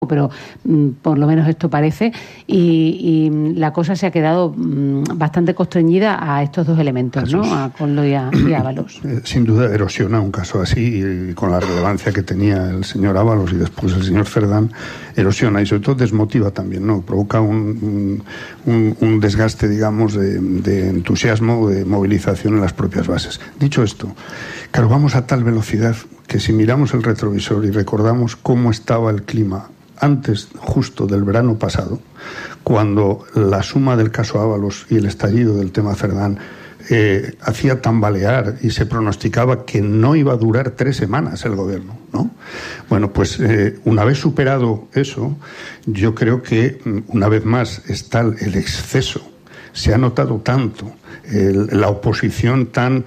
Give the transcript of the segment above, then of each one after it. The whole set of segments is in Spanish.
pero por lo menos esto parece, y la cosa se ha quedado bastante constreñida a estos dos elementos, ¿no? A Koldo y a Ábalos. Sin duda erosiona un caso así, y con la relevancia que tenía el señor Ábalos y después el señor Cerdán, erosiona y sobre todo desmotiva también, ¿no? Provoca un desgaste, digamos, de entusiasmo, de movilización en las propias bases. Dicho esto, claro, vamos a tal velocidad que si miramos el retrovisor y recordamos cómo estaba el clima antes justo del verano pasado, cuando la suma del caso Ábalos y el estallido del tema Cerdán hacía tambalear y se pronosticaba que no iba a durar 3 semanas el gobierno, ¿no? Bueno, pues una vez superado eso, yo creo que una vez más está el exceso. Se ha notado tanto la oposición tan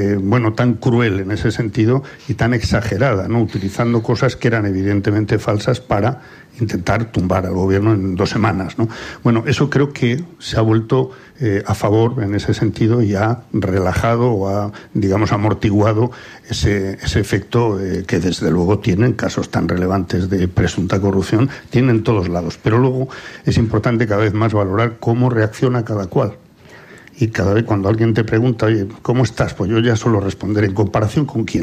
cruel en ese sentido y tan exagerada, ¿no? Utilizando cosas que eran evidentemente falsas para intentar tumbar al gobierno en 2 semanas, ¿no? Bueno, eso creo que se ha vuelto a favor en ese sentido y ha relajado o ha, digamos, amortiguado ese efecto que desde luego tienen casos tan relevantes de presunta corrupción, tienen todos lados. Pero luego es importante cada vez más valorar cómo reacciona cada cual. Y cada vez cuando alguien te pregunta, oye, ¿cómo estás? Pues yo ya suelo responder, ¿en comparación con quién?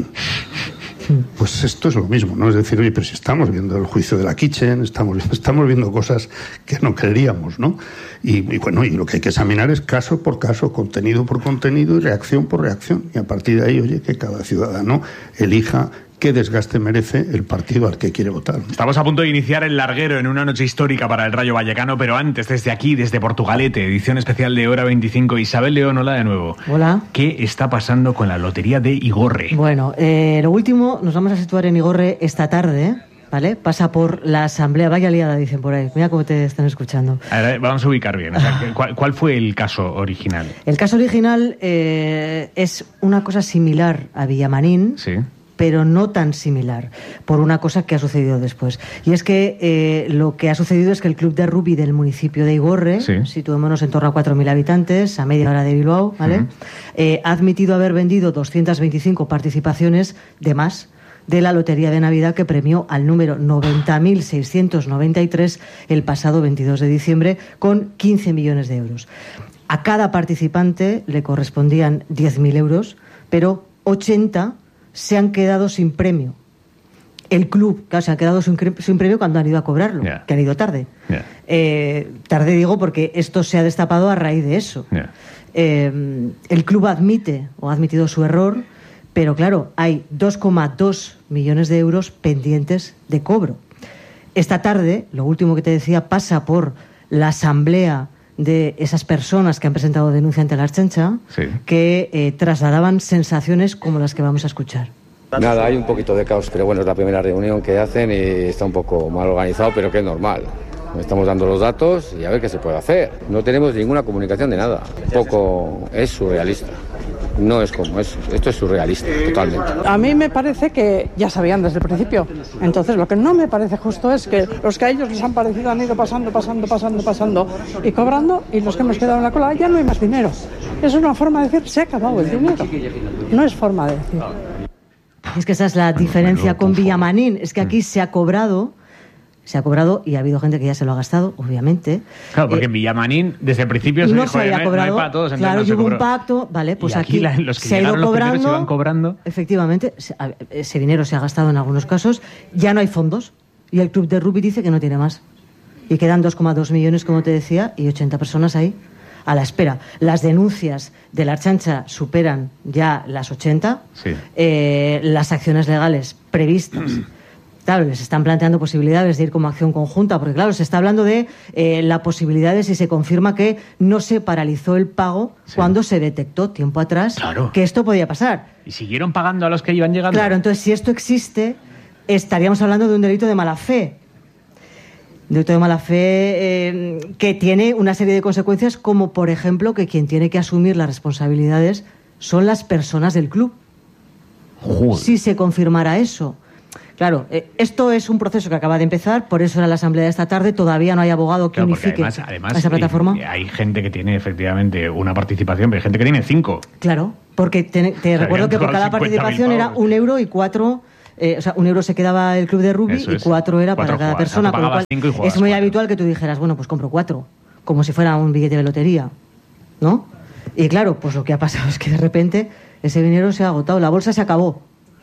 Pues esto es lo mismo, ¿no? Es decir, oye, pero si estamos viendo el juicio de la Kitchen, estamos viendo cosas que no creeríamos, ¿no? Y bueno, y lo que hay que examinar es caso por caso, contenido por contenido y reacción por reacción. Y a partir de ahí, oye, que cada ciudadano elija qué desgaste merece el partido al que quiere votar. Estamos a punto de iniciar el larguero en una noche histórica para el Rayo Vallecano, pero antes, desde aquí, desde Portugalete, edición especial de Hora 25. Isabel León, hola de nuevo. Hola. ¿Qué está pasando con la lotería de Igorre? Bueno, lo último, nos vamos a situar en Igorre esta tarde, ¿vale? Pasa por la asamblea, vaya liada, dicen por ahí. Mira cómo te están escuchando. A ver, vamos a ubicar bien. O sea, ¿cuál fue el caso original? El caso original es una cosa similar a Villamarín. Sí. Pero no tan similar, por una cosa que ha sucedido después. Y es que lo que ha sucedido es que el club de rugby del municipio de Igorre, sí, situémonos en torno a 4.000 habitantes, a media hora de Bilbao, ¿vale? Ha admitido haber vendido 225 participaciones de más de la lotería de Navidad que premió al número 90.693 el pasado 22 de diciembre con 15 millones de euros. A cada participante le correspondían 10.000 euros, pero 80 se han quedado sin premio. El club, claro, se han quedado sin premio cuando han ido a cobrarlo, que han ido tarde. Tarde digo porque esto se ha destapado a raíz de eso. El club ha admitido su error, pero claro, hay 2,2 millones de euros pendientes de cobro. Esta tarde, lo último que te decía, pasa por la asamblea de esas personas que han presentado denuncia ante la Ertzaintza, sí, que trasladaban sensaciones como las que vamos a escuchar. Nada, hay un poquito de caos, pero bueno, es la primera reunión que hacen y está un poco mal organizado, pero que es normal. Estamos dando los datos y a ver qué se puede hacer. No tenemos ninguna comunicación de nada. Un poco es surrealista. No es como eso. Esto es surrealista, totalmente. A mí me parece que ya sabían desde el principio. Entonces, lo que no me parece justo es que los que a ellos les han parecido han ido pasando y cobrando, y los que hemos quedado en la cola ya no hay más dinero. Es una forma de decir, se ha acabado el dinero. No es forma de decir. Es que esa es la diferencia con Villamarín. Es que aquí se ha cobrado y ha habido gente que ya se lo ha gastado, obviamente. Claro, porque en Villamarín desde el principio se no dijo, se había cobrado, no hay para todos. Claro, hubo un pacto, vale, pues y aquí los que se ha ido cobrando, se van cobrando. Efectivamente, ese dinero se ha gastado en algunos casos, ya no hay fondos, y el club de rugby dice que no tiene más. Y quedan 2,2 millones, como te decía, y 80 personas ahí a la espera. Las denuncias de la Ertzaintza superan ya las 80, sí. Las acciones legales previstas claro, les están planteando posibilidades de ir como acción conjunta, porque claro, se está hablando de la posibilidad de si se confirma que no se paralizó el pago, sí, cuando se detectó tiempo atrás, claro, que esto podía pasar. ¿Y siguieron pagando a los que iban llegando? Claro, entonces si esto existe, estaríamos hablando de un delito de mala fe. Delito de mala fe que tiene una serie de consecuencias, como por ejemplo que quien tiene que asumir las responsabilidades son las personas del club. Joder. Si se confirmara eso. Claro, esto es un proceso que acaba de empezar, por eso era la asamblea de esta tarde, todavía no hay abogado que unifique además, a esa plataforma. Hay gente que tiene efectivamente una participación, pero hay gente que tiene 5. Claro, porque te recuerdo que por cada participación era 1 euro y 4 o sea, 1 euro se quedaba el club de rugby y 4 era para cada persona, con lo cual es muy habitual que tú dijeras, bueno, pues compro 4, como si fuera un billete de lotería, ¿no? Y claro, pues lo que ha pasado es que de repente ese dinero se ha agotado, la bolsa se acabó.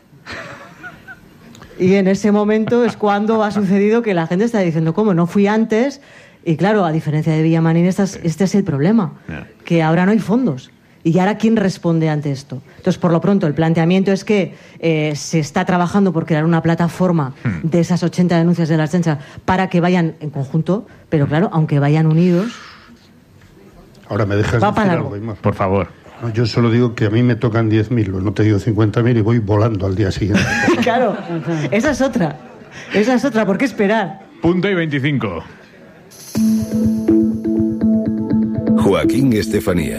Y en ese momento es cuando ha sucedido que la gente está diciendo, ¿cómo? No fui antes. Y claro, a diferencia de Villamarín, este es el problema, que ahora no hay fondos. ¿Y ahora quién responde ante esto? Entonces, por lo pronto, el planteamiento es que se está trabajando por crear una plataforma de esas 80 denuncias de la Ertzaintza para que vayan en conjunto, pero claro, aunque vayan unidos... Ahora me dejas decir algo, Aymar. Por favor. No, yo solo digo que a mí me tocan 10.000, no te digo 50.000 y voy volando al día siguiente. Claro, esa es otra. Esa es otra, ¿por qué esperar? Punto y 25. Joaquín Estefanía.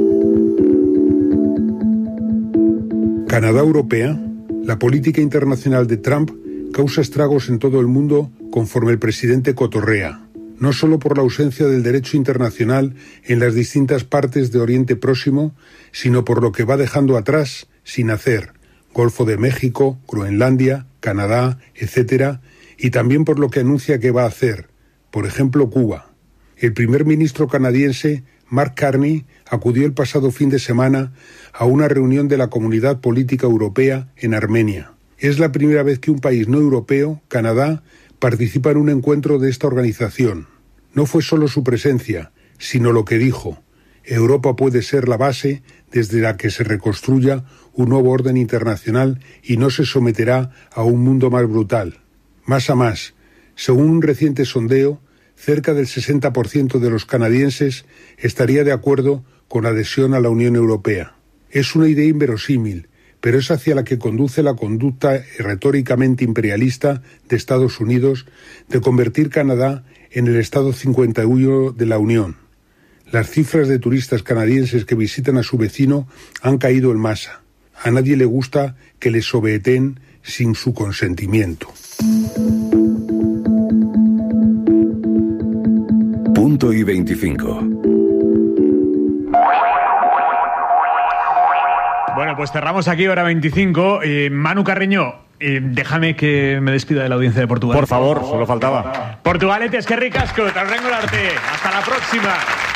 Canadá europea, la política internacional de Trump causa estragos en todo el mundo conforme el presidente cotorrea, no solo por la ausencia del derecho internacional en las distintas partes de Oriente Próximo, sino por lo que va dejando atrás sin hacer, Golfo de México, Groenlandia, Canadá, etc., y también por lo que anuncia que va a hacer, por ejemplo Cuba. El primer ministro canadiense, Mark Carney, acudió el pasado fin de semana a una reunión de la Comunidad Política Europea en Armenia. Es la primera vez que un país no europeo, Canadá, participa en un encuentro de esta organización. No fue solo su presencia, sino lo que dijo: Europa puede ser la base desde la que se reconstruya un nuevo orden internacional y no se someterá a un mundo más brutal. Más a más, según un reciente sondeo, cerca del 60% de los canadienses estaría de acuerdo con la adhesión a la Unión Europea. Es una idea inverosímil, pero es hacia la que conduce la conducta retóricamente imperialista de Estados Unidos de convertir Canadá en el Estado 51 de la Unión. Las cifras de turistas canadienses que visitan a su vecino han caído en masa. A nadie le gusta que les sobeteen sin su consentimiento. Punto y 25. Bueno, pues cerramos aquí, hora 25. Manu Carreño, déjame que me despida de la audiencia de Portugal. Por favor, solo faltaba. Portugalete, es que ricasco, Tarrengolarte. Hasta la próxima.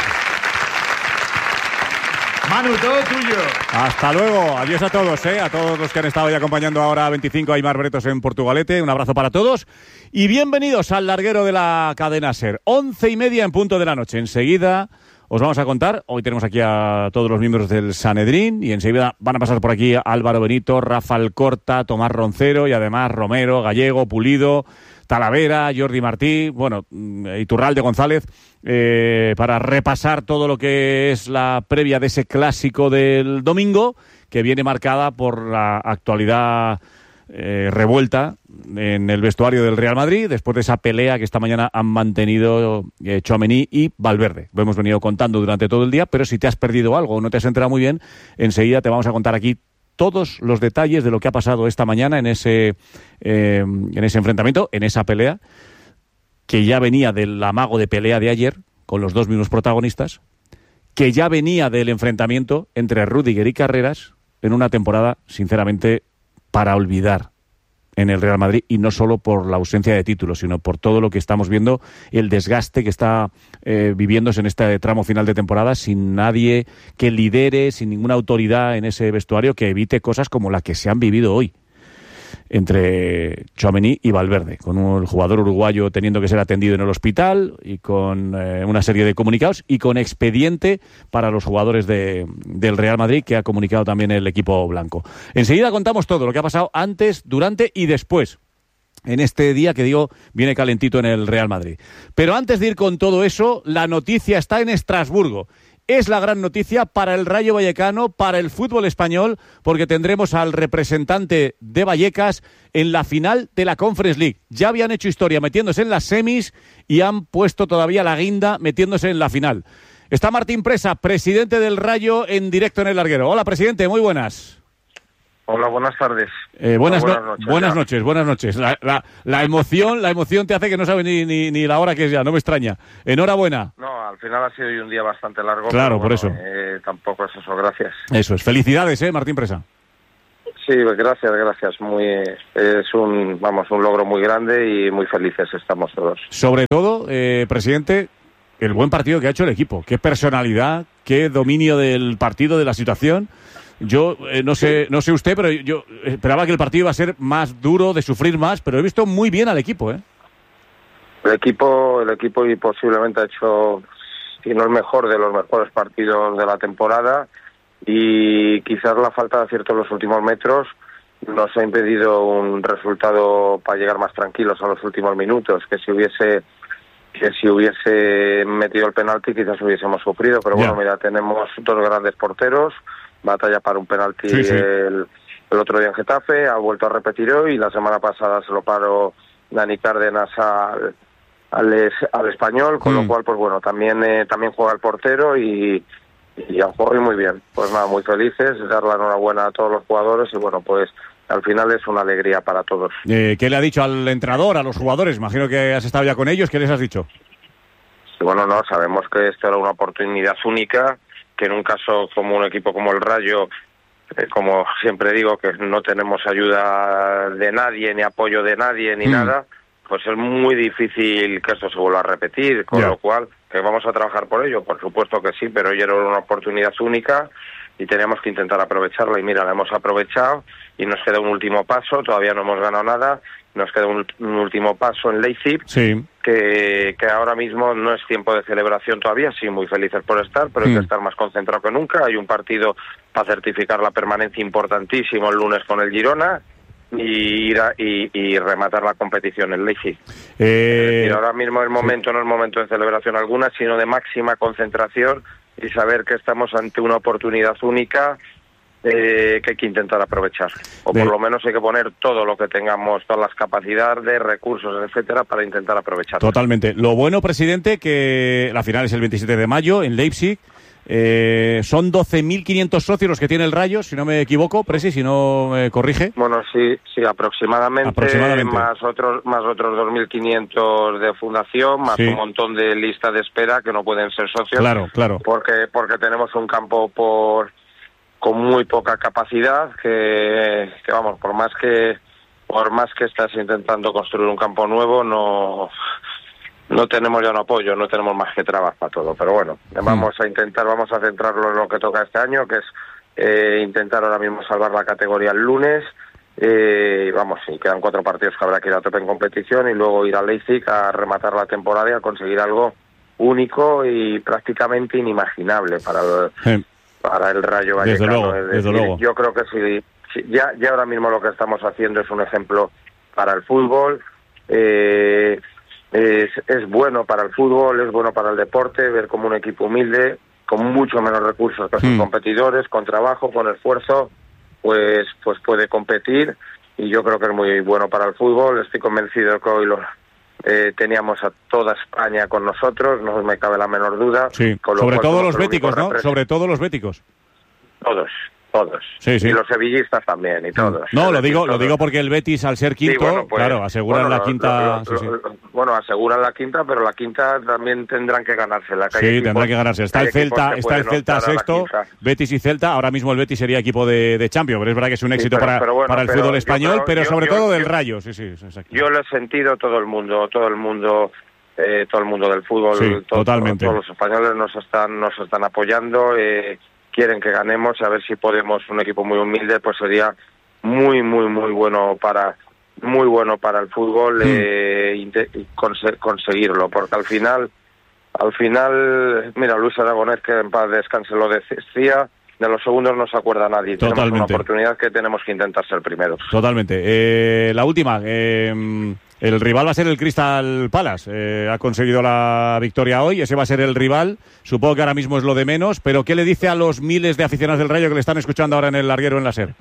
Manu, todo tuyo. Hasta luego, adiós a todos, a todos los que han estado ahí acompañando ahora a 25 a Aymar Bretos en Portugalete. Un abrazo para todos y bienvenidos al larguero de la cadena SER. 11:30 en punto de la noche. Enseguida os vamos a contar, hoy tenemos aquí a todos los miembros del Sanedrín y enseguida van a pasar por aquí Álvaro Benito, Rafa Alcorta, Tomás Roncero y además Romero, Gallego, Pulido, Talavera, Jordi Martí, bueno, Iturralde González, para repasar todo lo que es la previa de ese clásico del domingo, que viene marcada por la actualidad revuelta en el vestuario del Real Madrid, después de esa pelea que esta mañana han mantenido Tchouaméni y Valverde. Lo hemos venido contando durante todo el día, pero si te has perdido algo o no te has enterado muy bien, enseguida te vamos a contar aquí todos los detalles de lo que ha pasado esta mañana en ese enfrentamiento, en esa pelea, que ya venía del amago de pelea de ayer, con los dos mismos protagonistas, que ya venía del enfrentamiento entre Rüdiger y Carreras en una temporada, sinceramente, para olvidar en el Real Madrid, y no solo por la ausencia de títulos, sino por todo lo que estamos viendo, el desgaste que está viviéndose en este tramo final de temporada, sin nadie que lidere, sin ninguna autoridad en ese vestuario que evite cosas como las que se han vivido hoy entre Tchouaméni y Valverde, con el jugador uruguayo teniendo que ser atendido en el hospital y con una serie de comunicados y con expediente para los jugadores del Real Madrid, que ha comunicado también el equipo blanco. Enseguida contamos todo lo que ha pasado antes, durante y después en este día que digo viene calentito en el Real Madrid. Pero antes de ir con todo eso, la noticia está en Estrasburgo. Es la gran noticia para el Rayo Vallecano, para el fútbol español, porque tendremos al representante de Vallecas en la final de la Conference League. Ya habían hecho historia metiéndose en las semis y han puesto todavía la guinda metiéndose en la final. Está Martín Presa, presidente del Rayo, en directo en el larguero. Hola, presidente, muy buenas. Hola, buenas tardes. Buenas noches. La emoción te hace que no sabes ni la hora que es ya, no me extraña. Enhorabuena. No, al final ha sido hoy un día bastante largo. Claro, pero bueno, por eso. Tampoco es eso, gracias. Eso es. Felicidades, Martín Presa. Sí, gracias. Es un logro muy grande y muy felices estamos todos. Sobre todo, presidente, el buen partido que ha hecho el equipo. Qué personalidad, qué dominio del partido, de la situación. Yo no sé usted, pero yo esperaba que el partido iba a ser más duro, de sufrir más, pero he visto muy bien al equipo, ¿eh? El equipo y posiblemente ha hecho, si no el mejor, de los mejores partidos de la temporada, y quizás la falta de acierto en los últimos metros nos ha impedido un resultado para llegar más tranquilos a los últimos minutos, que si hubiese metido el penalti quizás hubiésemos sufrido, pero bueno, mira, tenemos dos grandes porteros, batalla para un penalti el otro día en Getafe, ha vuelto a repetir hoy, y la semana pasada se lo paró Dani Cárdenas al Español, con lo cual, pues bueno, también juega el portero y han jugado muy bien. Pues nada, muy felices, dar la enhorabuena a todos los jugadores y bueno, pues al final es una alegría para todos. ¿Qué le ha dicho al entrenador, a los jugadores? Imagino que has estado ya con ellos. ¿Qué les has dicho? Sí, bueno, no, sabemos que esto era una oportunidad única, que en un caso como un equipo como el Rayo, como siempre digo, que no tenemos ayuda de nadie, ni apoyo de nadie, ni nada, pues es muy difícil que esto se vuelva a repetir, con lo cual, que vamos a trabajar por ello, por supuesto que sí, pero hoy era una oportunidad única y teníamos que intentar aprovecharla, y mira, la hemos aprovechado y nos queda un último paso, todavía no hemos ganado nada, nos queda un último paso en Leipzig, que ahora mismo no es tiempo de celebración todavía, sí, muy felices por estar, pero hay que estar más concentrado que nunca. Hay un partido para certificar la permanencia importantísimo el lunes con el Girona, y rematar la competición en Leipzig. Ahora mismo el momento no es momento de celebración alguna, sino de máxima concentración y saber que estamos ante una oportunidad única que hay que intentar aprovechar, o por lo menos hay que poner todo lo que tengamos, todas las capacidades, recursos, etcétera, para intentar aprovechar. Totalmente. Lo bueno, presidente, que la final es el 27 de mayo en Leipzig. Son 12.500 socios los que tiene el Rayo, si no me equivoco, Presi, si no me corrige. Bueno, sí, aproximadamente. Más otros 2.500 de fundación, más un montón de lista de espera que no pueden ser socios. Claro. Porque tenemos un campo con muy poca capacidad, que vamos, por más que estás intentando construir un campo nuevo, no tenemos ya un apoyo, no tenemos más que trabajo para todo, pero bueno, vamos a centrarlo en lo que toca este año, que es intentar ahora mismo salvar la categoría el lunes, y quedan 4 partidos que habrá que ir a tope en competición, y luego ir a Leipzig a rematar la temporada y a conseguir algo único y prácticamente inimaginable para el Rayo Vallecano. Desde luego. Yo creo que sí, ya ahora mismo lo que estamos haciendo es un ejemplo para el fútbol. Es bueno para el fútbol, es bueno para el deporte, ver como un equipo humilde, con mucho menos recursos que sus competidores, con trabajo, con esfuerzo, pues puede competir, y yo creo que es muy bueno para el fútbol. Estoy convencido que hoy teníamos a toda España con nosotros, no me cabe la menor duda. Sí. Sobre todo los béticos, ¿no? Sobre todo los béticos. Todos. Sí. Y los sevillistas también, y todos. No, lo digo porque el Betis, al ser quinto, claro, aseguran la quinta. Bueno, aseguran la quinta, pero la quinta también tendrán que ganársela. Tendrán que ganarse. Está el Celta sexto, Betis y Celta. Ahora mismo el Betis sería equipo de Champions, pero es verdad que es un éxito para el fútbol español, pero sobre todo del Rayo. Sí, exacto. Yo lo he sentido todo el mundo del fútbol, totalmente. Todos los españoles nos están apoyando, quieren que ganemos, y a ver si podemos, un equipo muy humilde, pues sería muy bueno para el fútbol conseguirlo, porque al final, mira, Luis Aragonés, que en paz descanse, lo decía, de los segundos no se acuerda nadie. Totalmente. Tenemos una oportunidad que tenemos que intentar ser primeros. Totalmente. La última, el rival va a ser el Crystal Palace. Ha conseguido la victoria hoy, ese va a ser el rival. Supongo que ahora mismo es lo de menos, pero ¿qué le dice a los miles de aficionados del Rayo que le están escuchando ahora en el larguero en la SER?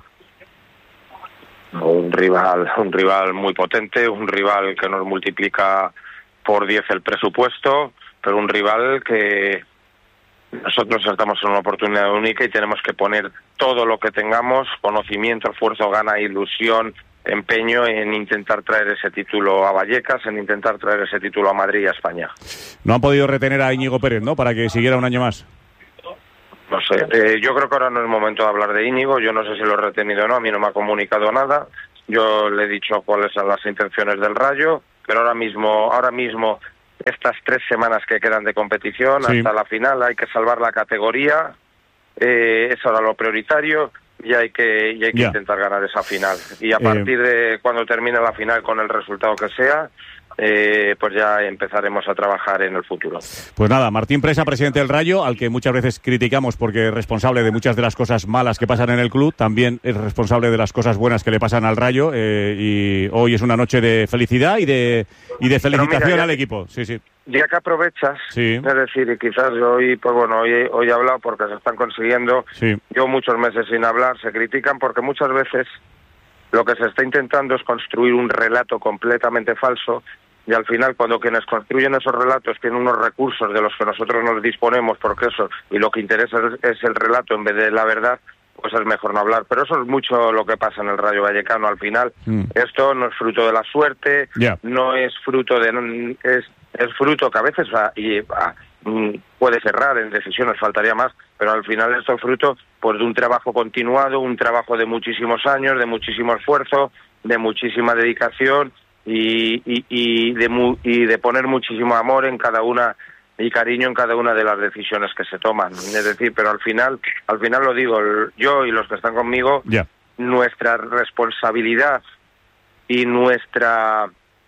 Un rival muy potente, un rival que nos multiplica por 10 el presupuesto, pero un rival que nosotros estamos en una oportunidad única y tenemos que poner todo lo que tengamos, conocimiento, esfuerzo, gana, ilusión, empeño en intentar traer ese título a Vallecas, en intentar traer ese título a Madrid y a España. No han podido retener a Íñigo Pérez, ¿no?, para que siguiera un año más. No sé. Yo creo que ahora no es momento de hablar de Íñigo. Yo no sé si lo he retenido o no. A mí no me ha comunicado nada. Yo le he dicho cuáles son las intenciones del Rayo, pero ahora mismo estas 3 semanas que quedan de competición, sí, hasta la final, hay que salvar la categoría. Es ahora lo prioritario. Y hay que intentar ganar esa final. Y a partir de cuando termine la final, con el resultado que sea, pues ya empezaremos a trabajar en el futuro. Pues nada, Martín Presa, presidente del Rayo, al que muchas veces criticamos porque es responsable de muchas de las cosas malas que pasan en el club, también es responsable de las cosas buenas que le pasan al Rayo, y hoy es una noche de felicidad y de felicitación al equipo. Sí, sí. Ya que aprovechas, sí, es decir, y quizás hoy, pues bueno, hoy he hablado porque se están consiguiendo, sí, yo muchos meses sin hablar, se critican porque muchas veces lo que se está intentando es construir un relato completamente falso, y al final cuando quienes construyen esos relatos tienen unos recursos de los que nosotros nos disponemos, porque eso, y lo que interesa es el relato en vez de la verdad, pues es mejor no hablar. Pero eso es mucho lo que pasa en el Rayo Vallecano al final. Esto no es fruto de la suerte, no es fruto de... Es fruto que a veces puede cerrar en decisiones, faltaría más, pero al final esto es fruto pues de un trabajo continuado, un trabajo de muchísimos años, de muchísimo esfuerzo, de muchísima dedicación y de poner muchísimo amor en cada una y cariño en cada una de las decisiones que se toman. Es decir, pero al final lo digo yo y los que están conmigo, nuestra responsabilidad y nuestra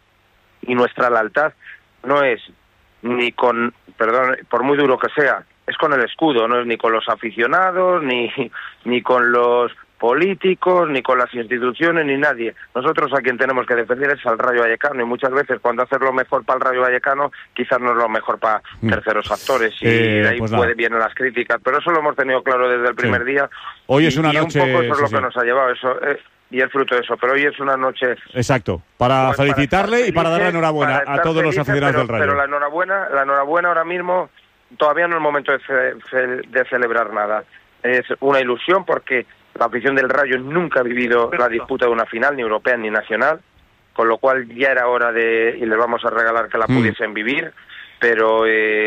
lealtad no es ni con, perdón, por muy duro que sea, es con el escudo, no es ni con los aficionados, ni con los políticos, ni con las instituciones, ni nadie. Nosotros a quien tenemos que defender es al Rayo Vallecano, y muchas veces cuando hacer lo mejor para el Rayo Vallecano quizás no es lo mejor para terceros actores, y de ahí pues vienen las críticas, pero eso lo hemos tenido claro desde el primer día. Hoy es una noche... Y un poco eso es lo que nos ha llevado, eso... y es fruto de eso, pero hoy es una noche... Exacto, para felicitarle y para darle enhorabuena a todos los aficionados del Rayo. Pero la enhorabuena ahora mismo, todavía no es momento de celebrar nada. Es una ilusión porque la afición del Rayo nunca ha vivido la disputa de una final, ni europea ni nacional, con lo cual ya era hora y les vamos a regalar que la pudiesen vivir, pero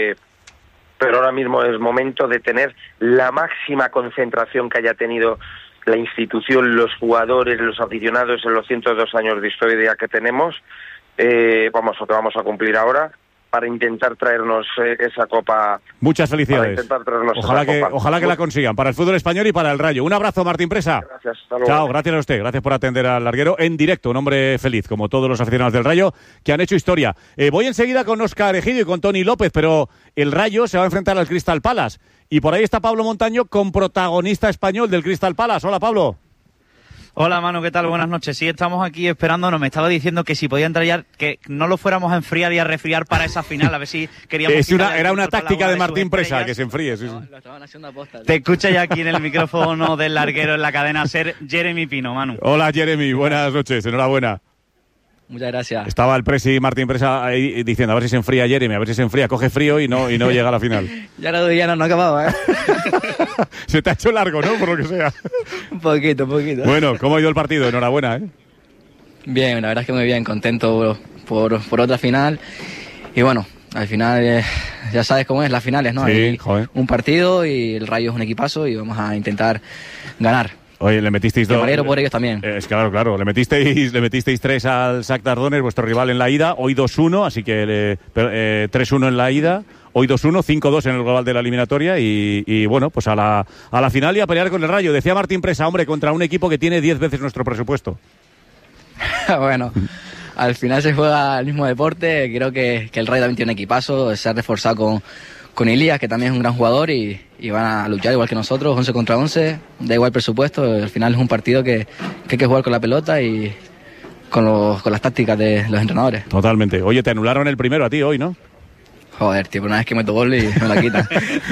ahora mismo es momento de tener la máxima concentración que haya tenido la institución, los jugadores, los aficionados en los 102 años de historia que tenemos, vamos a cumplir ahora, para intentar traernos esa copa. Muchas felicidades. Ojalá que la consigan para el fútbol español y para el Rayo. Un abrazo, Martín Presa. Gracias. Hasta luego. Chao, gracias a usted. Gracias por atender al larguero en directo. Un hombre feliz, como todos los aficionados del Rayo que han hecho historia. Voy enseguida con Óscar Egidio y con Tony López, pero el Rayo se va a enfrentar al Crystal Palace. Y por ahí está Pablo Montaño, con protagonista español del Crystal Palace. Hola, Pablo. Hola, Manu, ¿qué tal? Buenas noches. Sí, estamos aquí esperándonos. Me estaba diciendo que si podía entrar ya, que no lo fuéramos a enfriar y a resfriar para esa final, a ver si queríamos... Era una táctica de Martín Presa, que se enfríe. Sí, sí. Lo estaban haciendo a posta. Te escucha ya aquí en el micrófono del larguero en la cadena SER, Jeremy Pino, Manu. Hola, Jeremy, buenas noches, enhorabuena. Muchas gracias. Estaba el presi Martín Presa ahí diciendo a ver si se enfría Jeremy, a ver si se enfría, coge frío y no llega a la final. Ya no ha acabado, ¿eh? Se te ha hecho largo, ¿no? Por lo que sea. Un poquito. Bueno, ¿cómo ha ido el partido? Enhorabuena, ¿eh? Bien, la verdad es que muy bien, contento por otra final. Y bueno, al final ya sabes cómo es las finales, ¿no? Sí, joder. Un partido y el Rayo es un equipazo y vamos a intentar ganar. Oye, le metisteis dos. Me por ellos también. Es claro. Le metisteis 3 al Shakhtar Donetsk, vuestro rival en la ida. Hoy 2-1, así que 3-1 en la ida. Hoy 2-1, 5-2 en el global de la eliminatoria. Y bueno, pues a la final y a pelear con el Rayo. Decía Martín Presa, hombre, contra un equipo que tiene 10 veces nuestro presupuesto. Bueno, al final se juega el mismo deporte. Creo que el Rayo también tiene un equipazo. Se ha reforzado con Elías, que también es un gran jugador, y van a luchar igual que nosotros, 11 contra 11, da igual presupuesto. Al final es un partido que hay que jugar con la pelota y con las tácticas de los entrenadores. Totalmente. Oye, te anularon el primero a ti hoy, ¿no? Joder, tío, una vez que meto gol y me la quitan.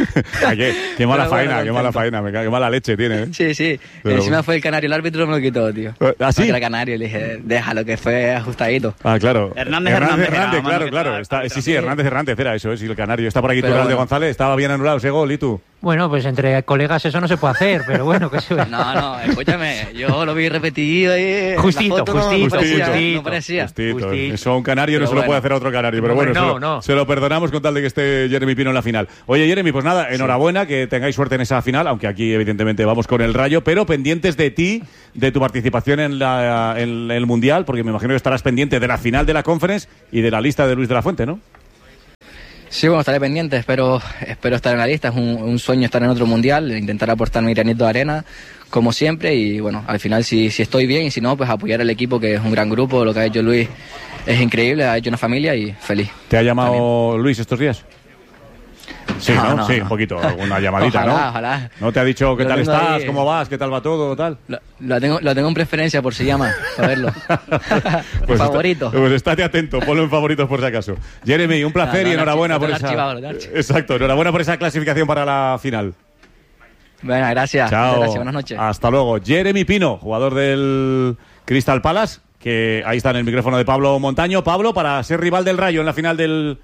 Qué mala faena, qué mala leche tiene, ¿eh? Sí. Pero encima fue el canario, el árbitro me lo quitó, tío. ¿Ah, sí? Era canario, le dije, déjalo, que fue ajustadito. Ah, claro. Hernández, claro. Sí, Hernández era eso, es el canario. Está por aquí Turral de González, estaba bien anulado ese gol, ¿y tú? Bueno, pues entre colegas eso no se puede hacer, pero bueno, que se ve. No, escúchame, yo lo vi repetido ahí. Justito. No parecía. Eso a un canario no se lo puede hacer a otro canario, pero bueno, se lo perdonamos con tal de que esté Jeremy Pino en la final. Oye, Jeremy, pues nada, enhorabuena, que tengáis suerte en esa final, aunque aquí evidentemente vamos con el Rayo, pero pendientes de ti, de tu participación en el Mundial, porque me imagino que estarás pendiente de la final de la Conference y de la lista de Luis de la Fuente, ¿no? Sí, bueno, estaré pendiente, espero estar en la lista, es un sueño estar en otro mundial, intentar aportar mi granito de arena, como siempre, y bueno, al final si estoy bien y si no, pues apoyar al equipo, que es un gran grupo, lo que ha hecho Luis es increíble, ha hecho una familia y feliz. ¿Te ha llamado también Luis estos días? Sí, ¿no? Sí, un poquito, una llamadita, ojalá, ¿no? Ojalá. ¿No te ha dicho qué tal estás, ahí, cómo vas, qué tal va todo, tal? Lo tengo en preferencia por si llama, para verlo. Pues favorito. Pues estate atento, ponlo en favoritos por si acaso. Jeremy, un placer y enhorabuena por esa... Exacto, enhorabuena por esa clasificación para la final. Bueno, gracias. Chao. Gracias, buenas noches. Hasta luego. Jeremy Pino, jugador del Crystal Palace, que ahí está en el micrófono de Pablo Montaño. Pablo, para ser rival del Rayo en la final del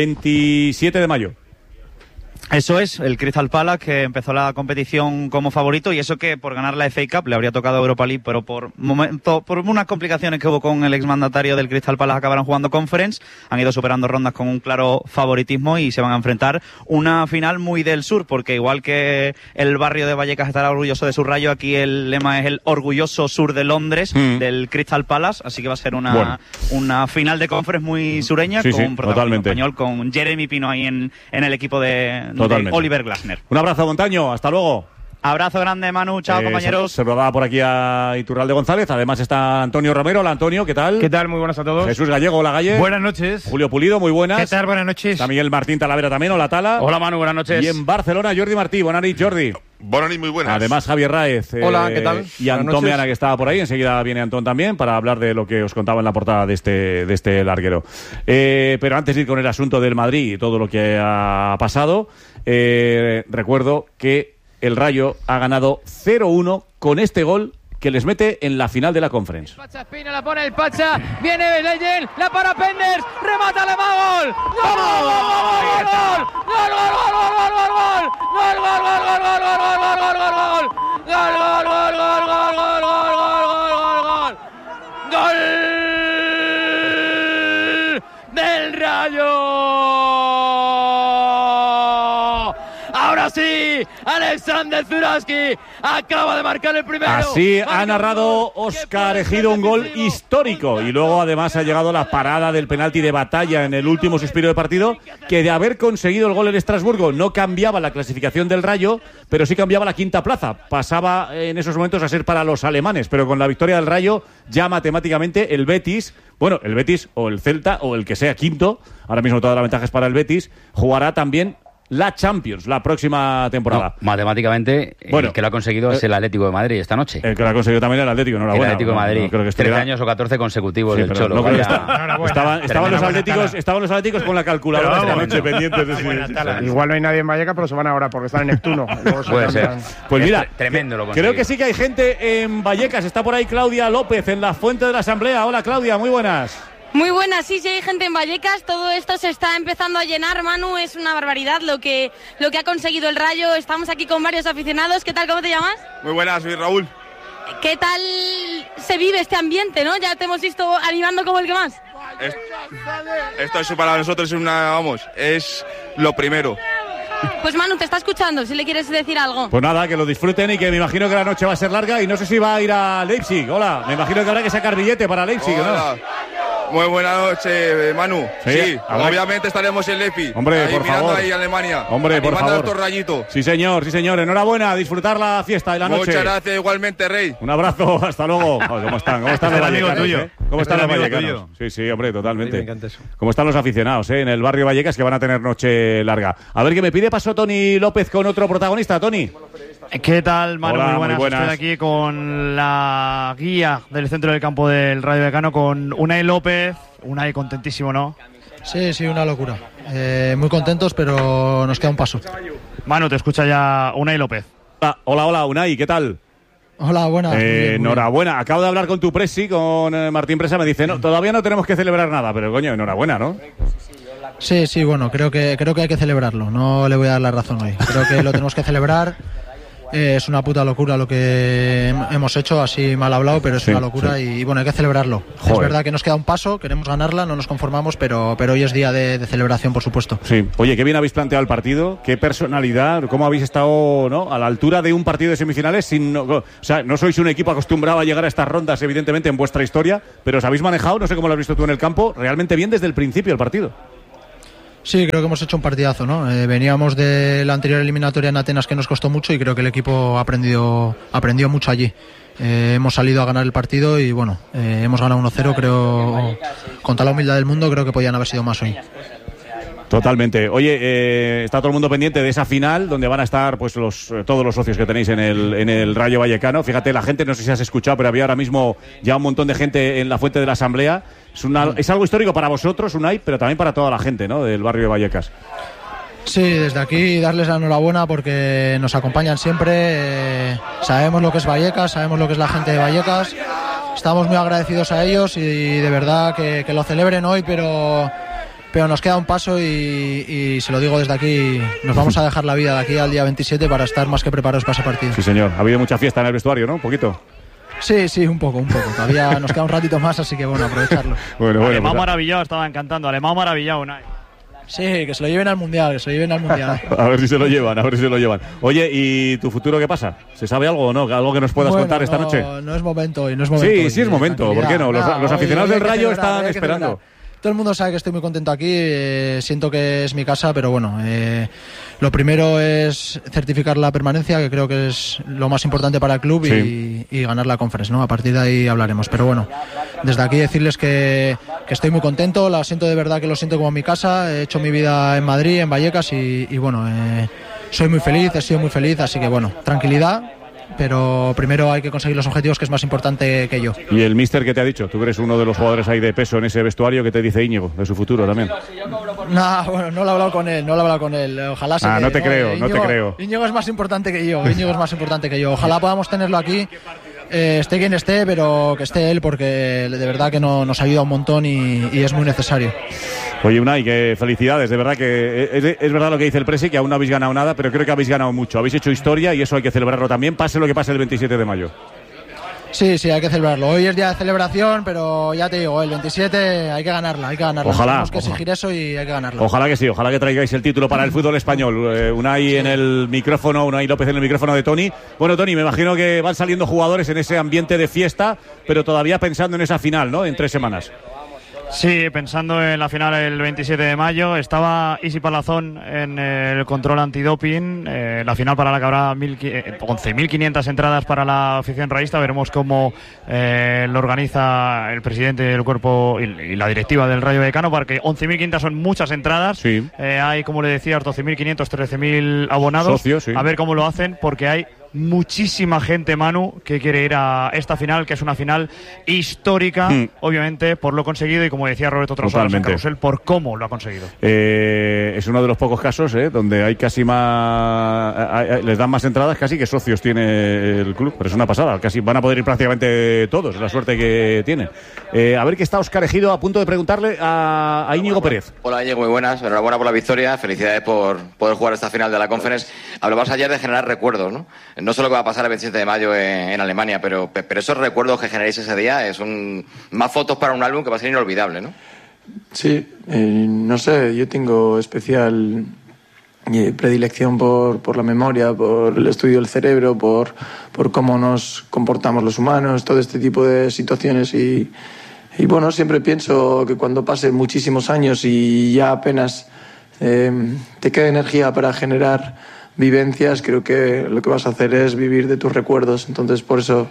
27 de mayo. Eso es, el Crystal Palace, que empezó la competición como favorito, y eso que por ganar la FA Cup le habría tocado Europa League, pero por unas complicaciones que hubo con el exmandatario del Crystal Palace acabaron jugando Conference, han ido superando rondas con un claro favoritismo y se van a enfrentar una final muy del sur, porque igual que el barrio de Vallecas estará orgulloso de su Rayo, aquí el lema es el orgulloso sur de Londres, del Crystal Palace, así que va a ser una final de Conference muy sureña, con protagonismo español, con Jeremy Pino ahí en el equipo de Oliver Glasner. Un abrazo, Montaño, hasta luego. Abrazo grande, Manu, chao compañeros. Se lo da por aquí a Iturralde González, además está Antonio Romero. Hola, Antonio, ¿qué tal? ¿Qué tal? Muy buenas a todos. Jesús Gallego, hola, Galle. Buenas noches. Julio Pulido, muy buenas. ¿Qué tal? Buenas noches. Está Miguel Martín Talavera también, hola, Tala. Hola, Manu, buenas noches. Y en Barcelona, Jordi Martí, buenas noches, Jordi. Buenas noches, muy buenas. Además, Javier Raez. Hola, ¿qué tal? Y Antón Meana, que estaba por ahí. Enseguida viene Antón también para hablar de lo que os contaba en la portada de este larguero. Pero antes de ir con el asunto del Madrid y todo lo que ha pasado, recuerdo que el Rayo ha ganado 0-1 con este gol que les mete en la final de la Conference. Pacha Espina, la pone el Pacha, viene Leyen, la para Penders, remata Alemán, gol, gol, gol del Rayo. Ahora sí, Alexander Zurowski acaba de marcar el primero. Así ha narrado Óscar Ejido un gol histórico. Y luego además ha llegado la parada del penalti de Batalla en el último suspiro de partido, que de haber conseguido el gol en Estrasburgo no cambiaba la clasificación del Rayo, pero sí cambiaba la quinta plaza. Pasaba en esos momentos a ser para los alemanes, pero con la victoria del Rayo ya matemáticamente el Betis, bueno, el Betis o el Celta o el que sea quinto, ahora mismo toda la ventaja es para el Betis, jugará también la Champions la próxima temporada. No, matemáticamente, el que lo ha conseguido es el Atlético de Madrid esta noche. El que lo ha conseguido también el Atlético, enhorabuena. El Atlético de Madrid, no creo que 13 años o 14 consecutivos del Cholo. No creo que estaban los Atléticos con la calculadora esta noche pendientes de Igual no hay nadie en Vallecas, pero se van ahora porque están en Neptuno. Puede ser. Pues mira, tremendo lo creo que sí que hay gente en Vallecas. Está por ahí Claudia López en la Fuente de la Asamblea. Hola, Claudia, muy buenas. Muy buenas, sí, hay gente en Vallecas, todo esto se está empezando a llenar, Manu, es una barbaridad lo que ha conseguido el Rayo, estamos aquí con varios aficionados, ¿qué tal, cómo te llamas? Muy buenas, soy Raúl. ¿Qué tal se vive este ambiente, no? Ya te hemos visto animando como el que más. Esto para nosotros es lo primero. Pues Manu, te está escuchando, si le quieres decir algo. Pues nada, que lo disfruten y que me imagino que la noche va a ser larga y no sé si va a ir a Leipzig. Hola, me imagino que habrá que sacar billete para Leipzig, ¿no? Muy buena noche, Manu. Sí, obviamente estaremos en Leipzig. Hombre, ahí por mirando favor. Ahí Alemania. Hombre, por favor. Otro rayito. Sí, señor. Enhorabuena, a disfrutar la fiesta y la noche. Muchas gracias, igualmente, Rey. Un abrazo, hasta luego. ¿Cómo están? ¿Cómo están los vallecanos? ¿Cómo están los vallecanos? Sí, hombre, totalmente. Me encanta eso. ¿Cómo están los aficionados en el barrio Vallecas que van a tener noche larga? A ver, que me pide paso Tony López con otro protagonista. Tony. ¿Qué tal, Manu? Hola, muy buenas. Estoy aquí con la guía del centro del campo del Rayo Vallecano, con Unai López. Unai contentísimo, ¿no? Sí, una locura. Muy contentos, pero nos queda un paso. Manu, te escucha ya Unai López. Hola, Unai, ¿qué tal? Hola, buenas. Enhorabuena. Acabo de hablar con tu presi, con Martín Presa. Me dice, no, todavía no tenemos que celebrar nada, pero coño, enhorabuena, ¿no? Sí, bueno, creo que hay que celebrarlo. No le voy a dar la razón hoy. Creo que lo tenemos que celebrar. Es una puta locura lo que hemos hecho, así mal hablado, pero es una locura y bueno, hay que celebrarlo. Joder. Es verdad que nos queda un paso, queremos ganarla, no nos conformamos, pero hoy es día de celebración, por supuesto. Sí. Oye, qué bien habéis planteado el partido, qué personalidad, cómo habéis estado, ¿no?, a la altura de un partido de semifinales. O sea, no sois un equipo acostumbrado a llegar a estas rondas, evidentemente, en vuestra historia, pero os habéis manejado, no sé cómo lo has visto tú en el campo, realmente bien desde el principio del partido. Sí, creo que hemos hecho un partidazo, ¿no? Veníamos de la anterior eliminatoria en Atenas que nos costó mucho y creo que el equipo aprendió mucho allí. Hemos salido a ganar el partido y bueno, hemos ganado 1-0, creo, con toda la humildad del mundo, creo que podían haber sido más hoy. Totalmente. Oye, está todo el mundo pendiente de esa final donde van a estar pues todos los socios que tenéis en el Rayo Vallecano. Fíjate, la gente, no sé si has escuchado, pero había ahora mismo ya un montón de gente en la fuente de la Asamblea. Es algo histórico para vosotros, Unai, pero también para toda la gente, ¿no?, del barrio de Vallecas. Sí, desde aquí darles la enhorabuena porque nos acompañan siempre. Sabemos lo que es Vallecas, sabemos lo que es la gente de Vallecas. Estamos muy agradecidos a ellos y de verdad que lo celebren hoy, pero nos queda un paso y se lo digo desde aquí, nos vamos a dejar la vida de aquí al día 27 para estar más que preparados para ese partido. Sí, señor. Ha habido mucha fiesta en el vestuario, ¿no? Un poquito. Sí, un poco. Todavía nos queda un ratito más, así que bueno, aprovecharlo. Bueno, Alemán maravillado, estaba encantando. Alemán maravillado, Unai. Sí, que se lo lleven al Mundial, A ver si se lo llevan. Oye, ¿y tu futuro qué pasa? ¿Se sabe algo o no? ¿Algo que nos puedas contar esta noche? No es momento hoy, Sí, es momento. ¿Por qué no? Los aficionados del Rayo están esperando. Todo el mundo sabe que estoy muy contento aquí, siento que es mi casa, pero bueno, lo primero es certificar la permanencia, que creo que es lo más importante para el club, y ganar la Conference, ¿no? A partir de ahí hablaremos, pero bueno, desde aquí decirles que estoy muy contento, la siento de verdad, que lo siento como mi casa, he hecho mi vida en Madrid, en Vallecas y bueno, soy muy feliz, he sido muy feliz, así que bueno, tranquilidad. Pero primero hay que conseguir los objetivos, que es más importante que yo. ¿Y el míster qué te ha dicho? Tú eres uno de los jugadores ahí de peso en ese vestuario. ¿Qué te dice Íñigo de su futuro también? Bueno, no lo he hablado con él, Ojalá se quede, no te creo. Íñigo es más importante que yo. Ojalá podamos tenerlo aquí, esté quien esté, pero que esté él, porque de verdad que nos ayuda un montón y es muy necesario. Oye, Unai, que felicidades, de verdad que es verdad lo que dice el Presi, que aún no habéis ganado nada, pero creo que habéis ganado mucho, habéis hecho historia y eso hay que celebrarlo también, pase lo que pase el 27 de mayo. Sí, hay que celebrarlo. Hoy es día de celebración, pero ya te digo, el 27 hay que ganarla. Ojalá. Tenemos que exigir eso y hay que ganarla. Ojalá que sí, ojalá que traigáis el título para el fútbol español. Unai en el micrófono, Unai López en el micrófono de Tony. Bueno, Tony, me imagino que van saliendo jugadores en ese ambiente de fiesta, pero todavía pensando en esa final, ¿no?, en 3 semanas. Sí, pensando en la final el 27 de mayo. Estaba Isi Palazón en el control antidoping, la final para la que habrá 11.500 entradas para la afición rayista. Veremos cómo lo organiza el presidente del cuerpo y la directiva del Rayo Vallecano, porque 11.500 son muchas entradas. Sí. Hay, como le decía, 12.500, 13.000 abonados. Socios, sí. A ver cómo lo hacen, porque hay muchísima gente, Manu, que quiere ir a esta final, que es una final histórica, obviamente, por lo conseguido y, como decía Roberto Trosanos en Carrusel, por cómo lo ha conseguido. Es uno de los pocos casos donde hay casi más, les dan más entradas casi que socios tiene el club, pero es una pasada, casi van a poder ir prácticamente todos, es la suerte que tienen. A ver, que está Óscar Ejido a punto de preguntarle a Íñigo Pérez. Hola, Íñigo, muy buenas, enhorabuena por la victoria, felicidades por poder jugar esta final de la Conference. Hablabas ayer de generar recuerdos, ¿no? No solo que va a pasar el 27 de mayo en Alemania, pero esos recuerdos que generéis ese día son más fotos para un álbum que va a ser inolvidable, ¿no? Sí, no sé, yo tengo especial predilección por la memoria, por el estudio del cerebro, por cómo nos comportamos los humanos, todo este tipo de situaciones y bueno, siempre pienso que cuando pasen muchísimos años y ya apenas te queda energía para generar vivencias, creo que lo que vas a hacer es vivir de tus recuerdos. Entonces, por eso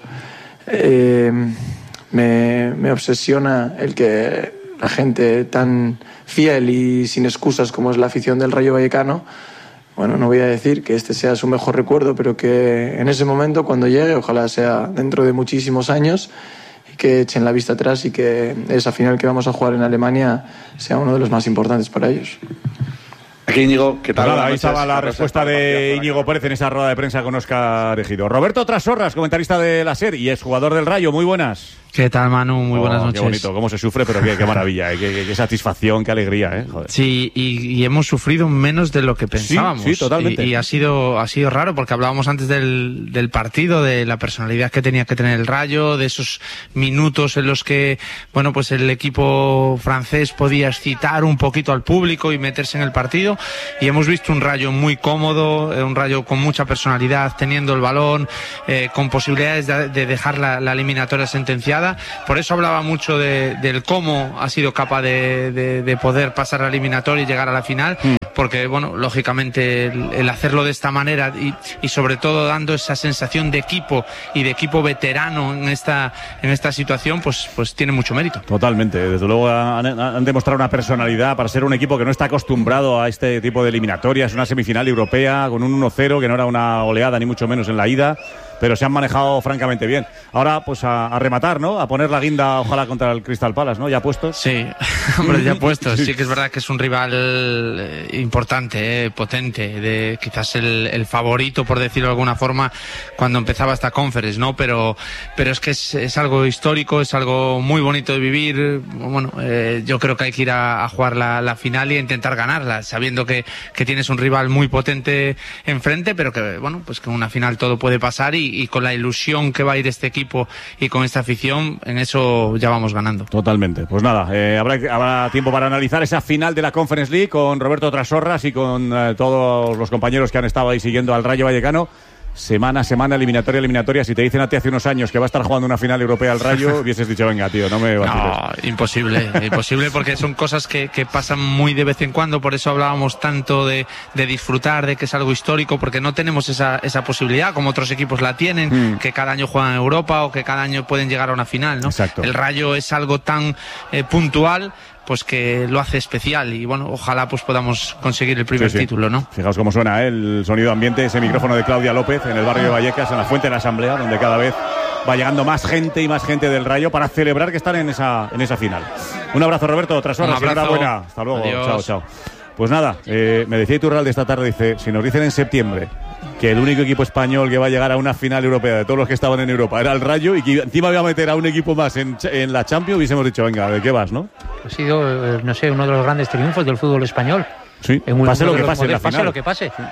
me obsesiona el que la gente tan fiel y sin excusas como es la afición del Rayo Vallecano, bueno, no voy a decir que este sea su mejor recuerdo, pero que en ese momento, cuando llegue, ojalá sea dentro de muchísimos años, y que echen la vista atrás y que esa final que vamos a jugar en Alemania sea uno de los más importantes para ellos. Aquí, Íñigo, ¿qué tal? Ahí estaba la respuesta de Íñigo Pérez en esa rueda de prensa con Óscar Ejido. Roberto Trasorras, comentarista de la SER y exjugador del Rayo, muy buenas. ¿Qué tal, Manu? Muy buenas noches. Qué bonito, cómo se sufre, pero qué maravilla, qué satisfacción, qué alegría, Joder. Sí, y hemos sufrido menos de lo que pensábamos. Sí, totalmente. Y ha sido raro, porque hablábamos antes del partido, de la personalidad que tenía que tener el Rayo, de esos minutos en los que, bueno, pues el equipo francés podía excitar un poquito al público y meterse en el partido, y hemos visto un Rayo muy cómodo, un Rayo con mucha personalidad, teniendo el balón, con posibilidades de dejar la eliminatoria sentenciada. Por eso hablaba mucho del cómo ha sido capaz de poder pasar la eliminatoria y llegar a la final, porque, bueno, lógicamente el hacerlo de esta manera y sobre todo dando esa sensación de equipo y de equipo veterano en esta situación, pues tiene mucho mérito. Totalmente, desde luego han demostrado una personalidad para ser un equipo que no está acostumbrado a este tipo de eliminatorias, una semifinal europea con un 1-0 que no era una oleada ni mucho menos en la ida, pero se han manejado francamente bien. Ahora, pues a rematar, ¿no? A poner la guinda, ojalá, contra el Crystal Palace, ¿no? ¿Ya puestos? Sí, hombre, ya puestos. Sí que es verdad que es un rival importante, potente, quizás el favorito, por decirlo de alguna forma, cuando empezaba esta conference, ¿no? Pero es que es algo histórico, es algo muy bonito de vivir. Bueno, yo creo que hay que ir a jugar la final y a intentar ganarla, sabiendo que tienes un rival muy potente enfrente, pero que, bueno, pues que en una final todo puede pasar y con la ilusión que va a ir este equipo y con esta afición, en eso ya vamos ganando. Totalmente. Pues nada, habrá tiempo para analizar esa final de la Conference League con Roberto Trasorras y con todos los compañeros que han estado ahí siguiendo al Rayo Vallecano. Semana a semana, eliminatoria. Si te dicen a ti hace unos años que va a estar jugando una final europea al Rayo, hubieses dicho, venga, tío, no me vaciles. No, imposible, porque son cosas que pasan muy de vez en cuando. Por eso hablábamos tanto de disfrutar, de que es algo histórico, porque no tenemos esa posibilidad, como otros equipos la tienen, que cada año juegan en Europa o que cada año pueden llegar a una final, ¿no? Exacto. El Rayo es algo tan puntual, pues que lo hace especial, y bueno, ojalá pues podamos conseguir el primer título, ¿no? Fijaos cómo suena el sonido ambiente, ese micrófono de Claudia López en el barrio de Vallecas, en la Fuente de la Asamblea, donde cada vez va llegando más gente y más gente del Rayo para celebrar que están en esa final. Un abrazo, Roberto, Trasorras, enhorabuena. Hasta luego. Adiós. Chao. Pues nada, me decía Iturralde esta tarde, dice, si nos dicen en septiembre que el único equipo español que va a llegar a una final europea de todos los que estaban en Europa era el Rayo, y que encima iba a meter a un equipo más en la Champions, hubiésemos dicho, venga, ¿de qué vas, no? Ha sido, no sé, uno de los grandes triunfos del fútbol español. Sí, pase lo que pase en la final. Pase lo que pase. Sí.